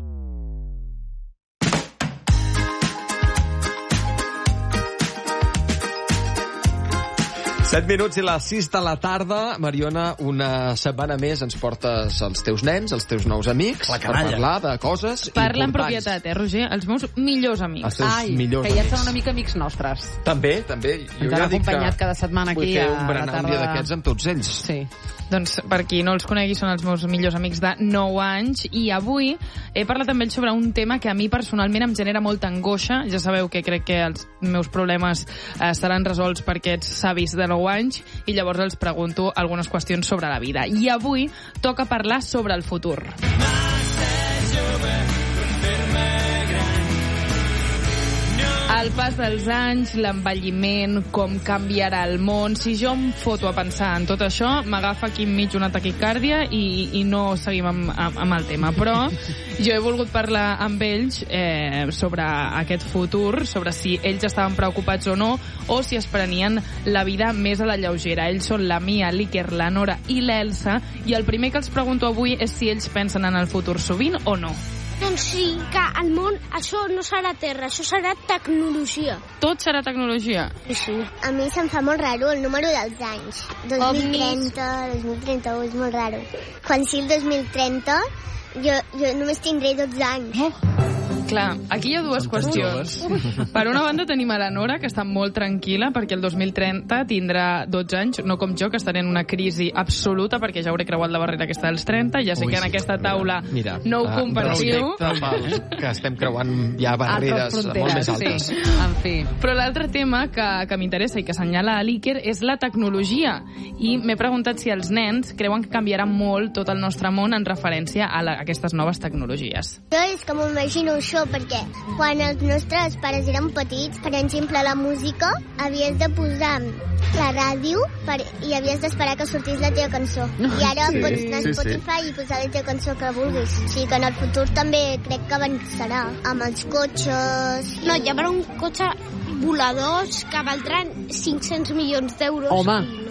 Speaker 1: set minuts i les sis de la tarda. Mariona, una setmana més ens portes els teus nens, els teus nous amics, per parlar de coses
Speaker 9: Parla en
Speaker 1: importants.
Speaker 9: propietat, eh, Roger? Els meus millors amics.
Speaker 1: Els teus
Speaker 2: Ai,
Speaker 1: millors
Speaker 2: que ja
Speaker 1: amics.
Speaker 2: són una mica amics nostres.
Speaker 1: També, també. Jo
Speaker 2: Ens
Speaker 1: ja
Speaker 2: han
Speaker 1: dic
Speaker 2: acompanyat
Speaker 1: que
Speaker 2: cada setmana
Speaker 1: vull
Speaker 2: aquí
Speaker 1: fer
Speaker 2: a
Speaker 1: un
Speaker 2: la
Speaker 1: berenar un
Speaker 2: tarda.
Speaker 1: dia d'aquests amb tots ells.
Speaker 2: Sí.
Speaker 9: Doncs per qui no els conegui, són els meus millors amics de nou anys i avui he parlat amb ells sobre un tema que a mi personalment em genera molta angoixa. Ja sabeu que crec que els meus problemes eh, seran resolts per aquests savis de nou anys i llavors els pregunto algunes qüestions sobre la vida. I avui toca parlar sobre el futur. El pas dels anys, l'envelliment, com canviarà el món... Si jo em foto a pensar en tot això, m'agafa aquí enmig una taquicàrdia i, i no seguim amb, amb, amb el tema. Però jo he volgut parlar amb ells eh, sobre aquest futur, sobre si ells estaven preocupats o no, o si es prenien la vida més a la lleugera. Ells són la Mia, l'Iker, la Nora i l'Elsa, i el primer que els pregunto avui és si ells pensen en el futur sovint o no.
Speaker 8: Doncs sí, que el món, això no serà terra, això serà tecnologia.
Speaker 9: Tot serà tecnologia?
Speaker 8: Sí, sí. A mi se'm fa molt raro el número dels anys. dos mil trenta, dos mil trenta-u, és molt raro. Quan sigui el dos mil trenta, jo, jo només tindré dotze anys.
Speaker 9: Oh. Clar, aquí hi ha dues qüestions. Per una banda tenim a la Nora, que està molt tranquil·la, perquè el dos mil trenta tindrà dotze anys, no com jo, que estaré en una crisi absoluta, perquè ja hauré creuat la barrera aquesta dels trenta, ja sé
Speaker 1: Ui,
Speaker 9: que en
Speaker 1: sí,
Speaker 9: aquesta taula
Speaker 1: mira,
Speaker 9: no ho
Speaker 1: ah,
Speaker 9: compartiu.
Speaker 1: respecte, que estem creuant ja barreres molt més altes.
Speaker 2: Sí, en fi.
Speaker 9: Però l'altre tema que, que m'interessa i que assenyala a l'Iker és la tecnologia. I m'he preguntat si els nens creuen que canviarà molt tot el nostre món en referència a, la, a aquestes noves tecnologies.
Speaker 8: Jo és que m'ho imagino això, perquè quan els nostres pares eren petits, per exemple, la música, havies de posar la ràdio per, i havies d'esperar que sortís la teva cançó. I ara
Speaker 26: Sí,
Speaker 8: pots anar a
Speaker 26: sí,
Speaker 8: Spotify sí. i posar la teva cançó que vulguis. O sigui que en el futur també crec que avançarà amb els cotxes. No, hi haurà un cotxe voladors que valdran cinc-cents milions d'euros.
Speaker 2: Home.
Speaker 8: I no sé.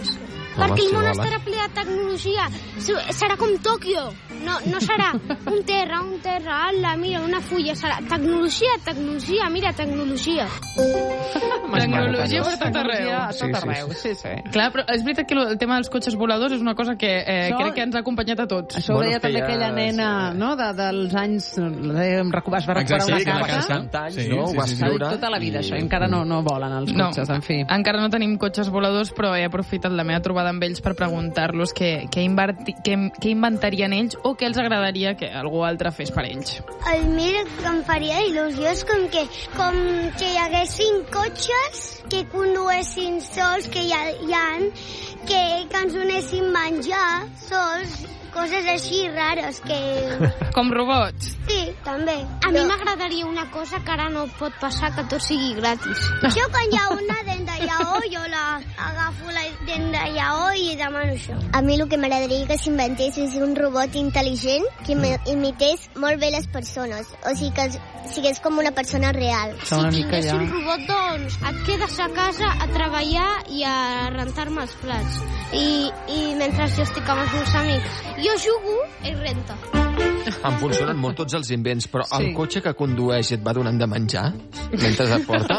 Speaker 8: perquè el món estarà ple de tecnologia. Serà com Tòquio. No, no serà un terra, un terra, ala, mira, una fulla. Serà tecnologia, tecnologia, mira, tecnologia.
Speaker 9: Tecnologia per tot arreu.
Speaker 2: A tot arreu, sí, sí.
Speaker 9: Clar, però és veritat que el tema dels cotxes voladors és una cosa que eh,
Speaker 2: Això-
Speaker 9: crec que ens ha acompanyat a tots.
Speaker 2: Això ho deia també aquella nena, no?, de, dels anys... Em recu- es va recuperar
Speaker 1: Exacte,
Speaker 2: una
Speaker 1: sí, que va
Speaker 2: casa.
Speaker 1: cansar amb anys,
Speaker 2: Sí,
Speaker 1: no? Ho va
Speaker 2: sí, sí.
Speaker 1: escriure.
Speaker 2: Tota la vida, això. Encara no, no volen els cotxes, en fi.
Speaker 9: Encara no tenim cotxes voladors, però he aprofitat la meva trobada amb ells per preguntar-los què, què, inverti, què, què inventarien ells o què els agradaria que algú altre fes per ells.
Speaker 8: El mir que em faria il·lusió és com que, com que hi haguessin cotxes que conduessin sols, que hi ha, hi ha que, que ens donessin menjar sols, coses així rares que...
Speaker 9: Com robots?
Speaker 8: Sí, també. A mi m'agradaria una cosa que ara no pot passar, que tot sigui gratis. Jo quan hi ha una dent de lleó, jo la agafo la dent de lleó i demano això. A mi el que m'agradaria que s'inventés és un robot intel·ligent que imités molt bé les persones. O sigui, que sigués com una persona real.
Speaker 2: Si tingués
Speaker 8: un robot, doncs, et quedes a casa a treballar i a rentar-me els plats. I, i mentre jo estic amb els meus amics. Jo jugo i renta.
Speaker 1: Em funcionen molt tots els invents, però
Speaker 8: Sí.
Speaker 1: el cotxe que condueix i et va donant de menjar mentre et porta,